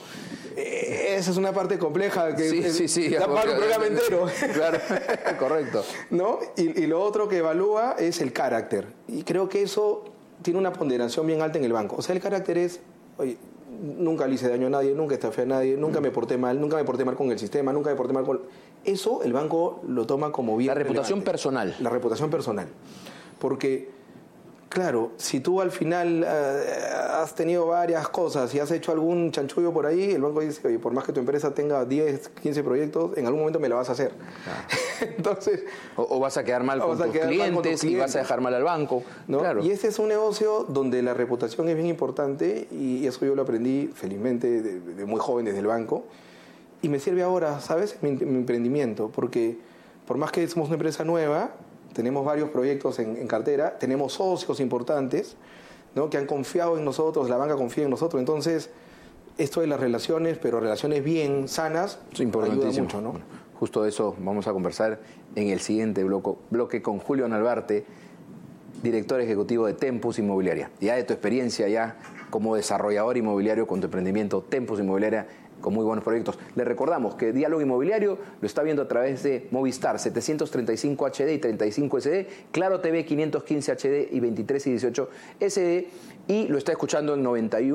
Esa es una parte compleja que sí, da para un programa entero. Claro, correcto. ¿No? Y lo otro que evalúa es el carácter. Y creo que eso tiene una ponderación bien alta en el banco. O sea, el carácter es, oye, nunca le hice daño a nadie, nunca estafé a nadie, nunca me porté mal con el sistema, nunca me porté mal con... Eso el banco lo toma como bien. La reputación personal. La reputación personal. Porque, claro, si tú al final has tenido varias cosas y has hecho algún chanchullo por ahí, el banco dice, oye, por más que tu empresa tenga 10, 15 proyectos, en algún momento me la vas a hacer. Entonces... O vas a quedar mal con tus clientes y vas a dejar mal al banco, ¿no? Claro. Y este es un negocio donde la reputación es bien importante, y eso yo lo aprendí felizmente de muy joven desde el banco, y me sirve ahora, ¿sabes?, mi emprendimiento, porque por más que somos una empresa nueva, tenemos varios proyectos en cartera, tenemos socios importantes, ¿no?, que han confiado en nosotros, la banca confía en nosotros. Entonces, esto de las relaciones, pero relaciones bien sanas, es importantísimo. Ayuda mucho, ¿no? Bueno, justo de eso vamos a conversar en el siguiente bloque con Julio Nalbarte, director ejecutivo de Tempus Inmobiliaria. Ya de tu experiencia ya como desarrollador inmobiliario con tu emprendimiento Tempus Inmobiliaria, con muy buenos proyectos. Le recordamos que Diálogo Inmobiliario lo está viendo a través de Movistar 735 HD y 35 SD, Claro TV 515 HD y 23 y 18 SD, y lo está escuchando en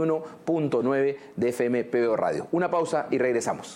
91.9 de FM PBO Radio. Una pausa y regresamos.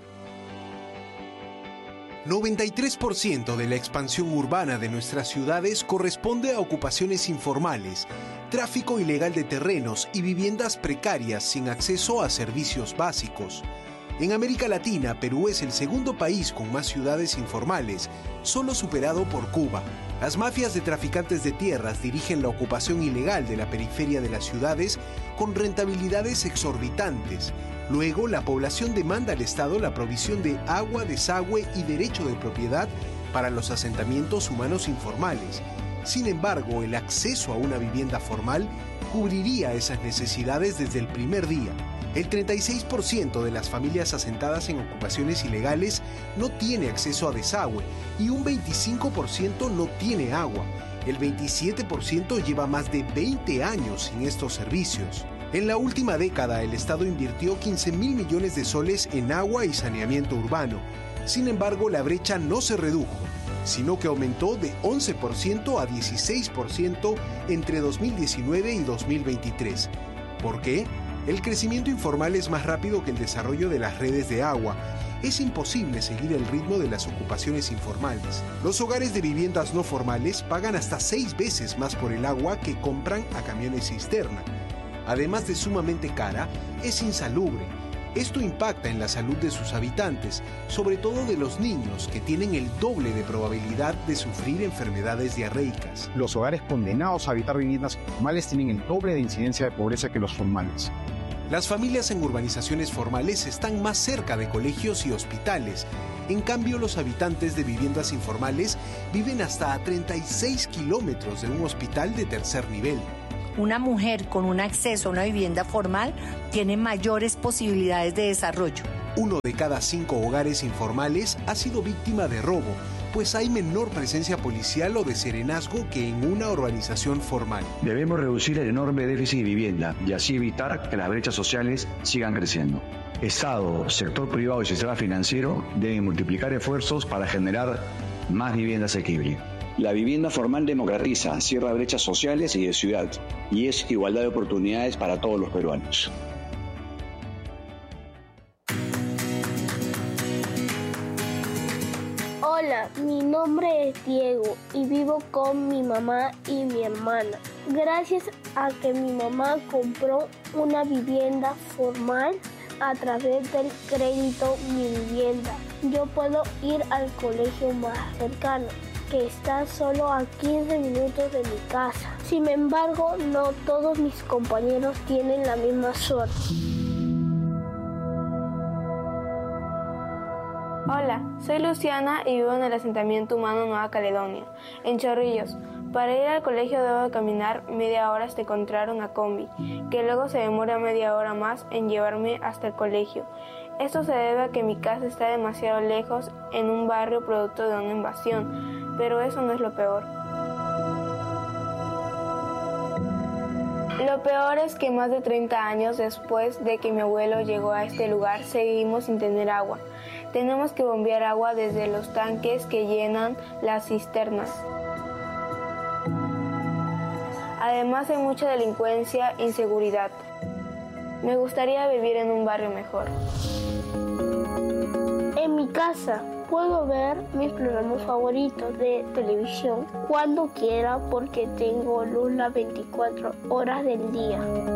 93% de la expansión urbana de nuestras ciudades corresponde a ocupaciones informales, tráfico ilegal de terrenos y viviendas precarias sin acceso a servicios básicos. En América Latina, Perú es el segundo país con más ciudades informales, solo superado por Cuba. Las mafias de traficantes de tierras dirigen la ocupación ilegal de la periferia de las ciudades con rentabilidades exorbitantes. Luego, la población demanda al Estado la provisión de agua, desagüe y derecho de propiedad para los asentamientos humanos informales. Sin embargo, el acceso a una vivienda formal cubriría esas necesidades desde el primer día. El 36% de las familias asentadas en ocupaciones ilegales no tiene acceso a desagüe y un 25% no tiene agua. El 27% lleva más de 20 años sin estos servicios. En la última década, el Estado invirtió 15.000 millones de soles en agua y saneamiento urbano. Sin embargo, la brecha no se redujo, sino que aumentó de 11% a 16% entre 2019 y 2023. ¿Por qué? El crecimiento informal es más rápido que el desarrollo de las redes de agua. Es imposible seguir el ritmo de las ocupaciones informales. Los hogares de viviendas no formales pagan hasta 6 veces más por el agua que compran a camiones cisterna. Además de sumamente cara, es insalubre. Esto impacta en la salud de sus habitantes, sobre todo de los niños, que tienen el doble de probabilidad de sufrir enfermedades diarreicas. Los hogares condenados a habitar viviendas informales tienen el doble de incidencia de pobreza que los formales. Las familias en urbanizaciones formales están más cerca de colegios y hospitales. En cambio, los habitantes de viviendas informales viven hasta a 36 kilómetros de un hospital de tercer nivel. Una mujer con un acceso a una vivienda formal tiene mayores posibilidades de desarrollo. 1 de cada 5 hogares informales ha sido víctima de robo, pues hay menor presencia policial o de serenazgo que en una urbanización formal. Debemos reducir el enorme déficit de vivienda y así evitar que las brechas sociales sigan creciendo. Estado, sector privado y sistema financiero deben multiplicar esfuerzos para generar más vivienda asequible. La vivienda formal democratiza, cierra brechas sociales y de ciudad, y es igualdad de oportunidades para todos los peruanos. Hola, mi nombre es Diego y vivo con mi mamá y mi hermana. Gracias a que mi mamá compró una vivienda formal a través del crédito Mi Vivienda, yo puedo ir al colegio más cercano, que está solo a 15 minutos de mi casa. Sin embargo, no todos mis compañeros tienen la misma suerte. Hola, soy Luciana y vivo en el asentamiento humano Nueva Caledonia, en Chorrillos. Para ir al colegio debo de caminar media hora hasta encontrar una combi, que luego se demora media hora más en llevarme hasta el colegio. Esto se debe a que mi casa está demasiado lejos en un barrio producto de una invasión, pero eso no es lo peor. Lo peor es que más de 30 años después de que mi abuelo llegó a este lugar, seguimos sin tener agua. Tenemos que bombear agua desde los tanques que llenan las cisternas. Además hay mucha delincuencia e inseguridad. Me gustaría vivir en un barrio mejor. En mi casa puedo ver mis programas favoritos de televisión cuando quiera porque tengo luz las 24 horas del día.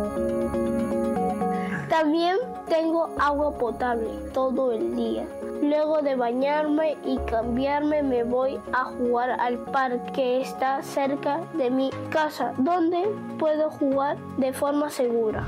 También tengo agua potable todo el día. Luego de bañarme y cambiarme me voy a jugar al parque que está cerca de mi casa, donde puedo jugar de forma segura.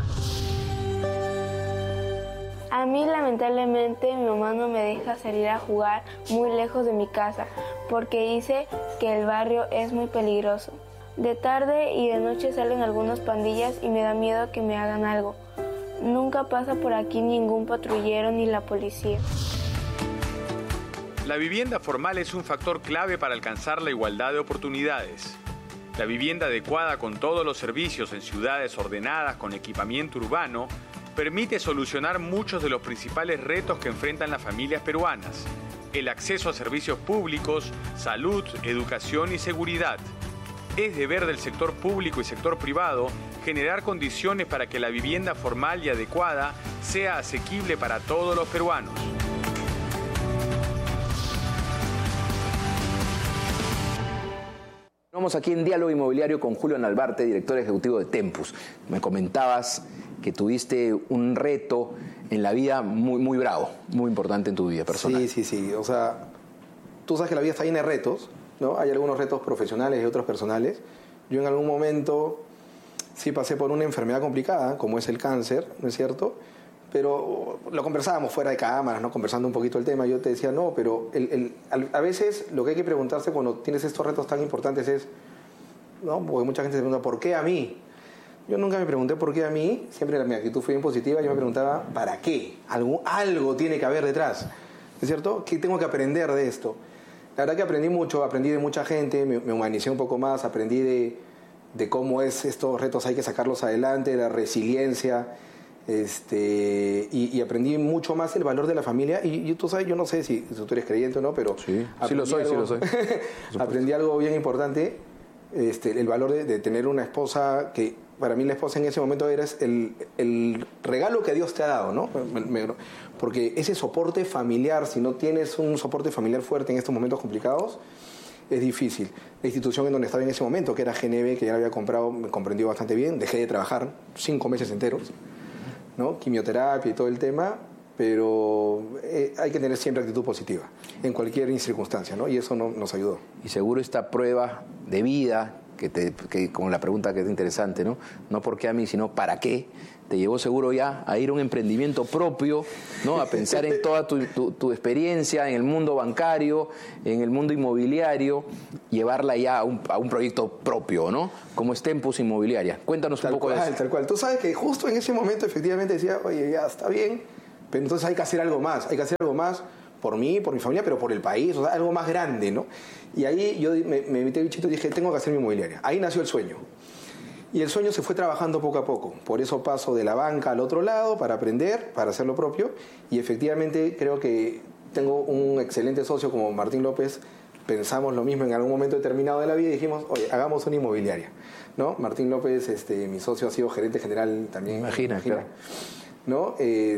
A mí lamentablemente mi mamá no me deja salir a jugar muy lejos de mi casa porque dice que el barrio es muy peligroso. De tarde y de noche salen algunas pandillas y me da miedo que me hagan algo. Nunca pasa por aquí ningún patrullero ni la policía. La vivienda formal es un factor clave para alcanzar la igualdad de oportunidades. La vivienda adecuada con todos los servicios en ciudades ordenadas con equipamiento urbano permite solucionar muchos de los principales retos que enfrentan las familias peruanas: el acceso a servicios públicos, salud, educación y seguridad. Es deber del sector público y sector privado generar condiciones para que la vivienda formal y adecuada sea asequible para todos los peruanos. Vamos aquí en Diálogo Inmobiliario con Julio Nalbarte, director ejecutivo de Tempus. Me comentabas que tuviste un reto en la vida muy bravo, muy importante en tu vida personal. Sí. O sea, tú sabes que la vida está llena de retos, ¿no? Hay algunos retos profesionales y otros personales. Yo en algún momento sí pasé por una enfermedad complicada, como es el cáncer, ¿no es cierto? Pero lo conversábamos fuera de cámaras, ¿no? Conversando un poquito el tema. Yo te decía, no, pero a veces lo que hay que preguntarse cuando tienes estos retos tan importantes es, ¿no? Porque mucha gente se pregunta, ¿por qué a mí? Yo nunca me pregunté por qué a mí, siempre mi actitud fue bien positiva, yo me preguntaba, ¿para qué? Algo tiene que haber detrás, ¿no es cierto? ¿Qué tengo que aprender de esto? La verdad que aprendí mucho, aprendí de mucha gente, me humanicé un poco más, aprendí de cómo es estos retos, hay que sacarlos adelante, de la resiliencia, y aprendí mucho más el valor de la familia. Y tú sabes, yo no sé si tú eres creyente o no, pero sí lo soy. Aprendí algo bien importante, el valor de tener una esposa que para mí la esposa en ese momento era el regalo que Dios te ha dado, ¿no? Porque ese soporte familiar, si no tienes un soporte familiar fuerte en estos momentos complicados, es difícil. La institución en donde estaba en ese momento, que era GNB, que ya la había comprado, me comprendió bastante bien. Dejé de trabajar 5 meses enteros, ¿no? Quimioterapia y todo el tema. pero hay que tener siempre actitud positiva en cualquier circunstancia, ¿no? Y eso nos ayudó. Y seguro esta prueba de vida, que con la pregunta que es interesante, ¿no? No por qué a mí, sino para qué, te llevó seguro ya a ir a un emprendimiento propio, ¿no? A pensar en toda tu experiencia en el mundo bancario, en el mundo inmobiliario, llevarla ya a un proyecto propio, ¿no? Como es Tempus Inmobiliaria. Cuéntanos un poco de eso. Tal cual. Tú sabes que justo en ese momento efectivamente decía, oye, ya está bien, pero entonces hay que hacer algo más, por mí, por mi familia, pero por el país, o sea, algo más grande, ¿no? Y ahí yo me metí el bichito y dije, tengo que hacer mi inmobiliaria. Ahí nació el sueño. Y el sueño se fue trabajando poco a poco. Por eso paso de la banca al otro lado para aprender, para hacer lo propio. Y efectivamente creo que tengo un excelente socio como Martín López. Pensamos lo mismo en algún momento determinado de la vida y dijimos, oye, hagamos una inmobiliaria, ¿no? Martín López, mi socio, ha sido gerente general también. Imagina. Claro. ¿No?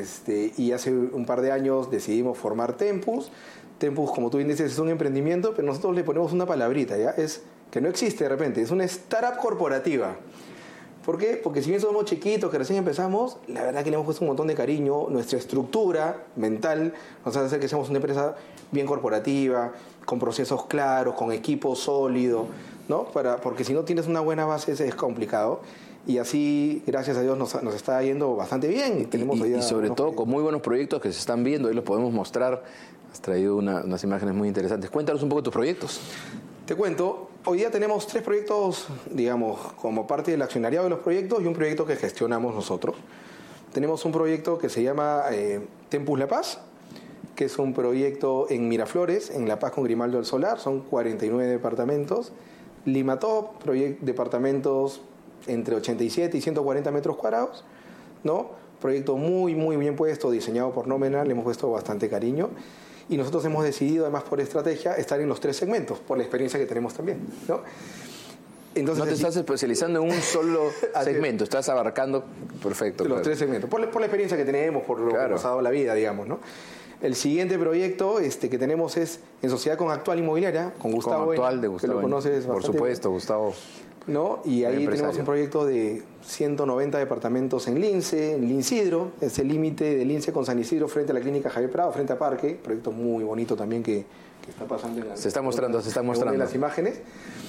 Y hace un par de años decidimos formar Tempus. Tempus, como tú bien dices, es un emprendimiento, pero nosotros le ponemos una palabrita, ¿ya? Es que no existe de repente, es una startup corporativa. ¿Por qué? Porque si bien somos chiquitos, que recién empezamos, la verdad que le hemos puesto un montón de cariño. Nuestra estructura mental nos hace hacer que seamos una empresa bien corporativa, con procesos claros, con equipo sólido, ¿no? Porque si no tienes una buena base es complicado. Y así, gracias a Dios, nos está yendo bastante bien. Y sobre todo con muy buenos proyectos que se están viendo, ahí los podemos mostrar. Has traído unas imágenes muy interesantes. Cuéntanos un poco de tus proyectos. Te cuento, hoy día tenemos 3 proyectos, digamos, como parte del accionariado de los proyectos y un proyecto que gestionamos nosotros. Tenemos un proyecto que se llama Tempus La Paz, que es un proyecto en Miraflores, en La Paz con Grimaldo del Solar, son 49 departamentos. Lima Top, departamentos entre 87 y 140 metros cuadrados, ¿no? Proyecto muy, muy bien puesto, diseñado por Nómena, le hemos puesto bastante cariño. Y nosotros hemos decidido, además por estrategia, estar en los 3 segmentos, por la experiencia que tenemos también, ¿no? Entonces, no te estás especializando en un solo segmento, estás abarcando, perfecto. Los 3 segmentos, por la experiencia que tenemos, por lo que nos ha dado la vida, digamos, ¿no? El siguiente proyecto que tenemos es en sociedad con Actual Inmobiliaria, con Gustavo. Con Actual de Gustavo. Que lo conoces bastante. Por supuesto, Gustavo. ¿No? Y ahí tenemos un proyecto de 190 departamentos en Lince, en Lincidro, es el límite de Lince con San Isidro frente a la clínica Javier Prado, frente a Parque, proyecto muy bonito también que está pasando en se está mostrando en las imágenes.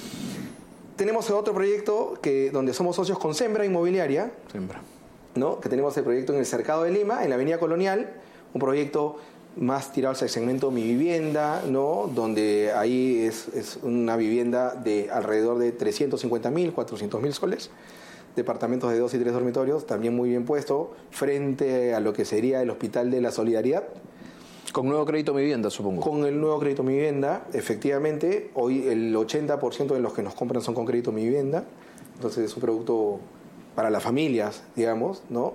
Tenemos otro proyecto donde somos socios con Sembra Inmobiliaria, ¿no? Que tenemos el proyecto en el Cercado de Lima, en la Avenida Colonial, un proyecto más tirado al segmento Mi Vivienda, ¿no? Donde ahí es una vivienda de alrededor de 350.000, 400.000 soles, departamentos de 2 y 3 dormitorios, también muy bien puesto, frente a lo que sería el Hospital de la Solidaridad. Con nuevo crédito Mi Vivienda, supongo. Con el nuevo crédito Mi Vivienda, efectivamente. Hoy el 80% de los que nos compran son con crédito Mi Vivienda. Entonces es un producto para las familias, digamos, ¿no?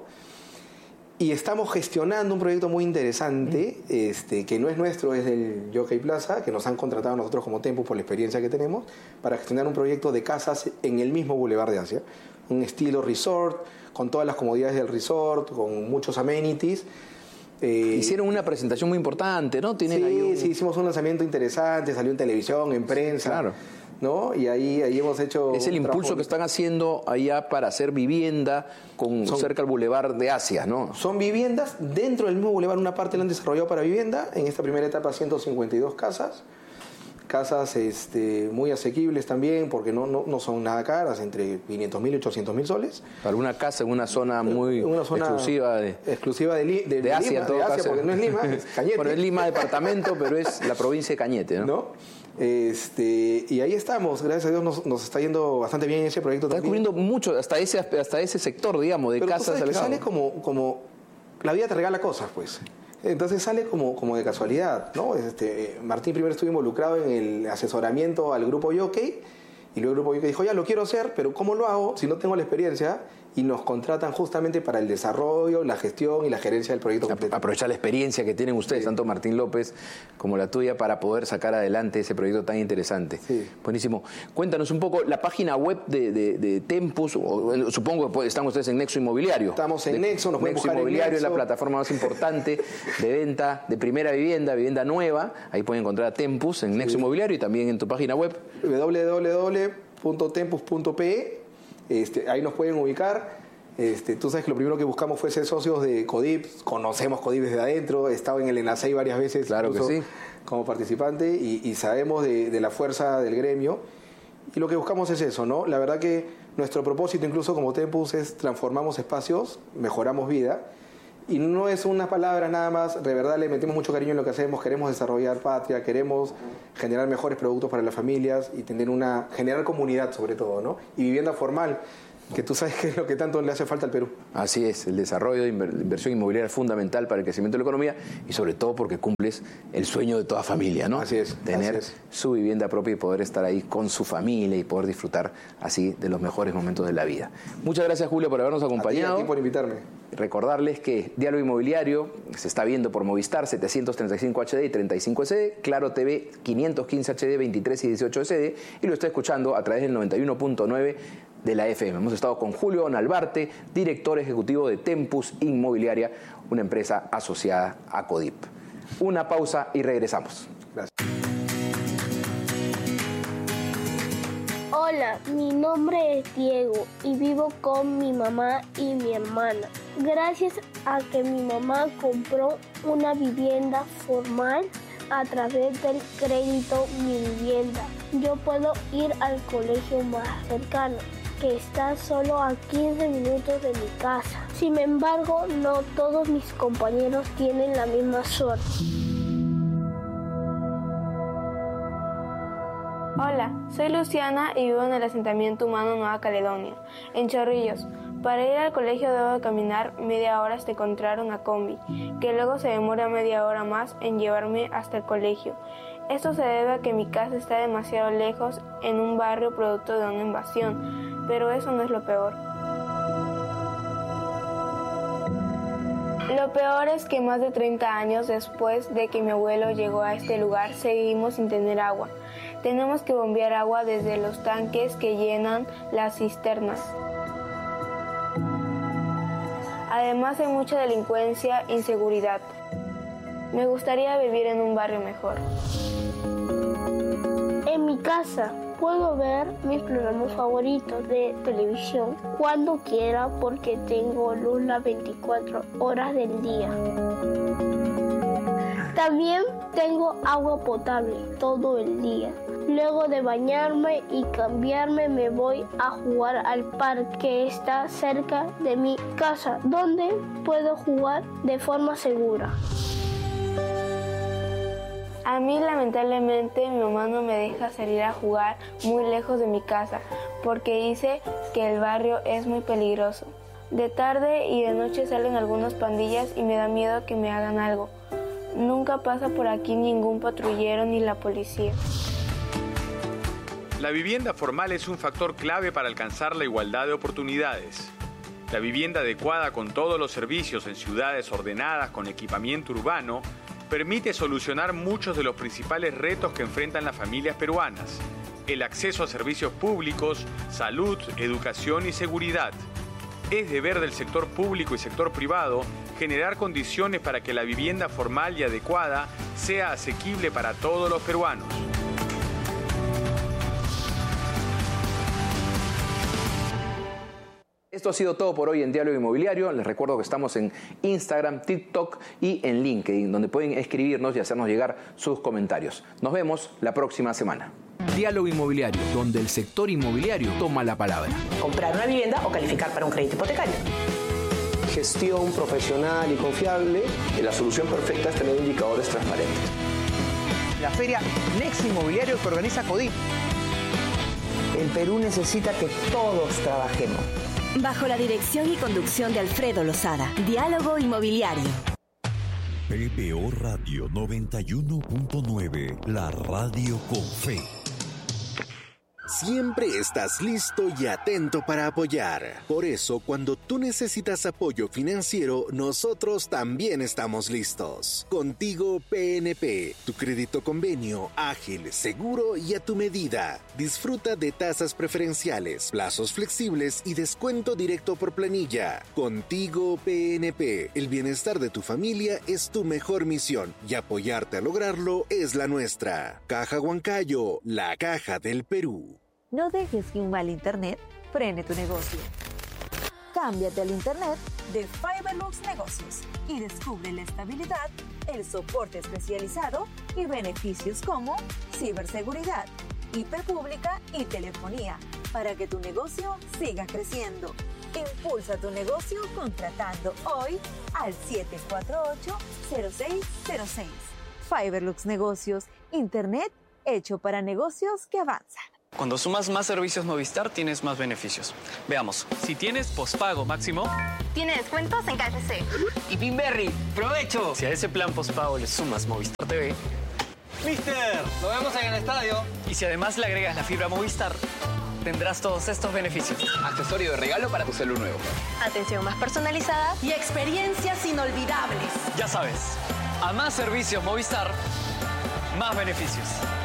Y estamos gestionando un proyecto muy interesante, que no es nuestro, es del Jockey Plaza, que nos han contratado a nosotros como Tempus por la experiencia que tenemos, para gestionar un proyecto de casas en el mismo Boulevard de Asia. Un estilo resort, con todas las comodidades del resort, con muchos amenities. Hicieron una presentación muy importante, ¿no? Sí, hicimos un lanzamiento interesante, salió en televisión, en prensa. Claro. ¿No? Y ahí hemos hecho... Es el impulso que están haciendo allá para hacer vivienda cerca al Boulevard de Asia, ¿no? Son viviendas dentro del mismo Boulevard, una parte la han desarrollado para vivienda. En esta primera etapa 152 casas. Casas muy asequibles también, porque no son nada caras, entre 500.000 y 800.000 soles. Para una casa en una zona muy exclusiva de Asia, en todo caso. Porque no es Lima, es Cañete. Bueno, es Lima departamento, pero es la provincia de Cañete, ¿no? Y ahí estamos, gracias a Dios nos está yendo bastante bien ese proyecto. Está cubriendo mucho, hasta ese sector, digamos, de casas. Pero sale como la vida te regala cosas, pues. Entonces sale como de casualidad, ¿no? Martín primero estuvo involucrado en el asesoramiento al grupo Jockey, y luego el grupo Jockey dijo, ya lo quiero hacer, pero ¿cómo lo hago si no tengo la experiencia? Y nos contratan justamente para el desarrollo, la gestión y la gerencia del proyecto completo. Aprovechar la experiencia que tienen ustedes, tanto Martín López como la tuya, para poder sacar adelante ese proyecto tan interesante. Sí. Buenísimo. Cuéntanos un poco la página web de Tempus, supongo que están ustedes en Nexo Inmobiliario. Estamos en Nexo, nos pueden Nexo buscar Inmobiliario en Nexo. Es la plataforma más importante de venta de primera vivienda nueva. Ahí pueden encontrar a Tempus en Nexo Inmobiliario y también en tu página web. www.tempus.pe. Ahí nos pueden ubicar. Tú sabes que lo primero que buscamos fue ser socios de CODIP, conocemos CODIP desde adentro, he estado en el ENASEI varias veces, claro que sí, como participante, y sabemos de la fuerza del gremio, y lo que buscamos es eso, ¿no? La verdad que nuestro propósito, incluso como Tempus, es transformamos espacios, mejoramos vida, y no es una palabra nada más, de verdad le metemos mucho cariño en lo que hacemos, queremos desarrollar patria, queremos generar mejores productos para las familias y generar comunidad sobre todo, ¿no? Y vivienda formal, que tú sabes que es lo que tanto le hace falta al Perú. Así es, el desarrollo de inversión inmobiliaria es fundamental para el crecimiento de la economía y sobre todo porque cumples el sueño de toda familia, ¿no? Así es. Tener su vivienda propia y poder estar ahí con su familia y poder disfrutar así de los mejores momentos de la vida. Muchas gracias, Julio, por habernos acompañado. A ti por invitarme. Recordarles que Diálogo Inmobiliario se está viendo por Movistar 735 HD y 35 SD, Claro TV 515 HD, 23 y 18 SD y lo está escuchando a través del 91.9 de la FM. Hemos estado con Julio Nalbarte, director ejecutivo de Tempus Inmobiliaria, una empresa asociada a CODIP. Una pausa y regresamos. Gracias. Hola, mi nombre es Diego y vivo con mi mamá y mi hermana. Gracias a que mi mamá compró una vivienda formal a través del crédito Mi Vivienda, yo puedo ir al colegio más cercano, que está solo a 15 minutos de mi casa. Sin embargo, no todos mis compañeros tienen la misma suerte. Hola, soy Luciana y vivo en el asentamiento humano Nueva Caledonia, en Chorrillos. Para ir al colegio debo caminar media hora hasta encontrar una combi, que luego se demora media hora más en llevarme hasta el colegio. Esto se debe a que mi casa está demasiado lejos en un barrio producto de una invasión, pero eso no es lo peor. Lo peor es que más de 30 años después de que mi abuelo llegó a este lugar, seguimos sin tener agua. Tenemos que bombear agua desde los tanques que llenan las cisternas. Además hay mucha delincuencia e inseguridad. Me gustaría vivir en un barrio mejor. En mi casa puedo ver mis programas favoritos de televisión cuando quiera porque tengo luz las 24 horas del día. También tengo agua potable todo el día. Luego de bañarme y cambiarme me voy a jugar al parque que está cerca de mi casa, donde puedo jugar de forma segura. A mí lamentablemente mi mamá no me deja salir a jugar muy lejos de mi casa porque dice que el barrio es muy peligroso. De tarde y de noche salen algunas pandillas y me da miedo que me hagan algo. Nunca pasa por aquí ningún patrullero ni la policía. La vivienda formal es un factor clave para alcanzar la igualdad de oportunidades. La vivienda adecuada con todos los servicios en ciudades ordenadas con equipamiento urbano permite solucionar muchos de los principales retos que enfrentan las familias peruanas: el acceso a servicios públicos, salud, educación y seguridad. Es deber del sector público y sector privado generar condiciones para que la vivienda formal y adecuada sea asequible para todos los peruanos. Esto ha sido todo por hoy en Diálogo Inmobiliario. Les recuerdo que estamos en Instagram, TikTok y en LinkedIn, donde pueden escribirnos y hacernos llegar sus comentarios. Nos vemos la próxima semana. Diálogo Inmobiliario, donde el sector inmobiliario toma la palabra. Comprar una vivienda o calificar para un crédito hipotecario. Gestión profesional y confiable. La solución perfecta es tener indicadores transparentes. La feria Next Inmobiliario que organiza CODIP. El Perú necesita que todos trabajemos. Bajo la dirección y conducción de Alfredo Lozada. Diálogo Inmobiliario. PPO Radio 91.9, la radio con fe. Siempre estás listo y atento para apoyar. Por eso, cuando tú necesitas apoyo financiero, nosotros también estamos listos. Contigo PNP, tu crédito convenio, ágil, seguro y a tu medida. Disfruta de tasas preferenciales, plazos flexibles y descuento directo por planilla. Contigo PNP, el bienestar de tu familia es tu mejor misión y apoyarte a lograrlo es la nuestra. Caja Huancayo, la caja del Perú. No dejes que un mal internet frene tu negocio. Cámbiate al Internet de Fiberlux Negocios y descubre la estabilidad, el soporte especializado y beneficios como ciberseguridad, IP pública y telefonía para que tu negocio siga creciendo. Impulsa tu negocio contratando hoy al 748-0606. Fiberlux Negocios, Internet hecho para negocios que avanzan. Cuando sumas más servicios Movistar, tienes más beneficios. Veamos. Si tienes pospago máximo, tiene descuentos en KFC. Y Pinberry, ¡provecho! Si a ese plan pospago le sumas Movistar TV, ¡Mister! ¡Nos vemos en el estadio! Y si además le agregas la fibra Movistar, tendrás todos estos beneficios. Accesorio de regalo para tu celu nuevo. Atención más personalizada y experiencias inolvidables. Ya sabes, a más servicios Movistar, más beneficios.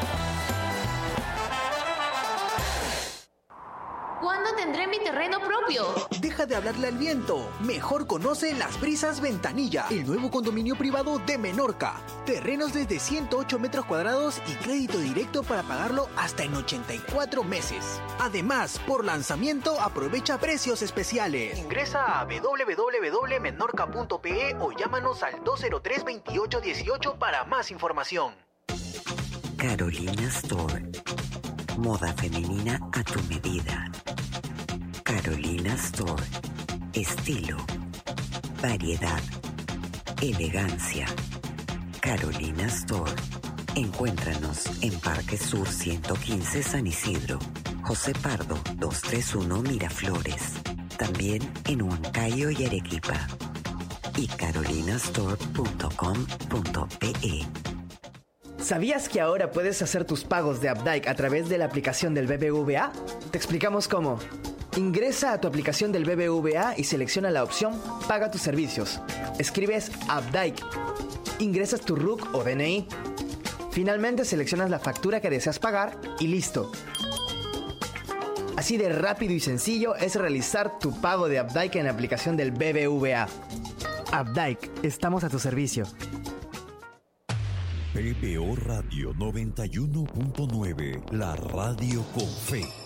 ¿Cuándo tendré mi terreno propio? Deja de hablarle al viento. Mejor conoce Las Brisas Ventanilla, el nuevo condominio privado de Menorca. Terrenos desde 108 metros cuadrados y crédito directo para pagarlo hasta en 84 meses. Además, por lanzamiento aprovecha precios especiales. Ingresa a www.menorca.pe o llámanos al 203-2818 para más información. Carolina Store. Moda femenina a tu medida. Carolina Store. Estilo, variedad, elegancia. Carolina Store. Encuéntranos en Parque Sur 115 San Isidro, José Pardo 231 Miraflores. También en Huancayo y Arequipa. Y carolinastore.com.pe. ¿Sabías que ahora puedes hacer tus pagos de Updike a través de la aplicación del BBVA? Te explicamos cómo. Ingresa a tu aplicación del BBVA y selecciona la opción Paga tus servicios. Escribes Updike. Ingresas tu RUC o DNI. Finalmente seleccionas la factura que deseas pagar y listo. Así de rápido y sencillo es realizar tu pago de Updike en la aplicación del BBVA. Updike, estamos a tu servicio. PPO Radio 91.9, la radio con fe.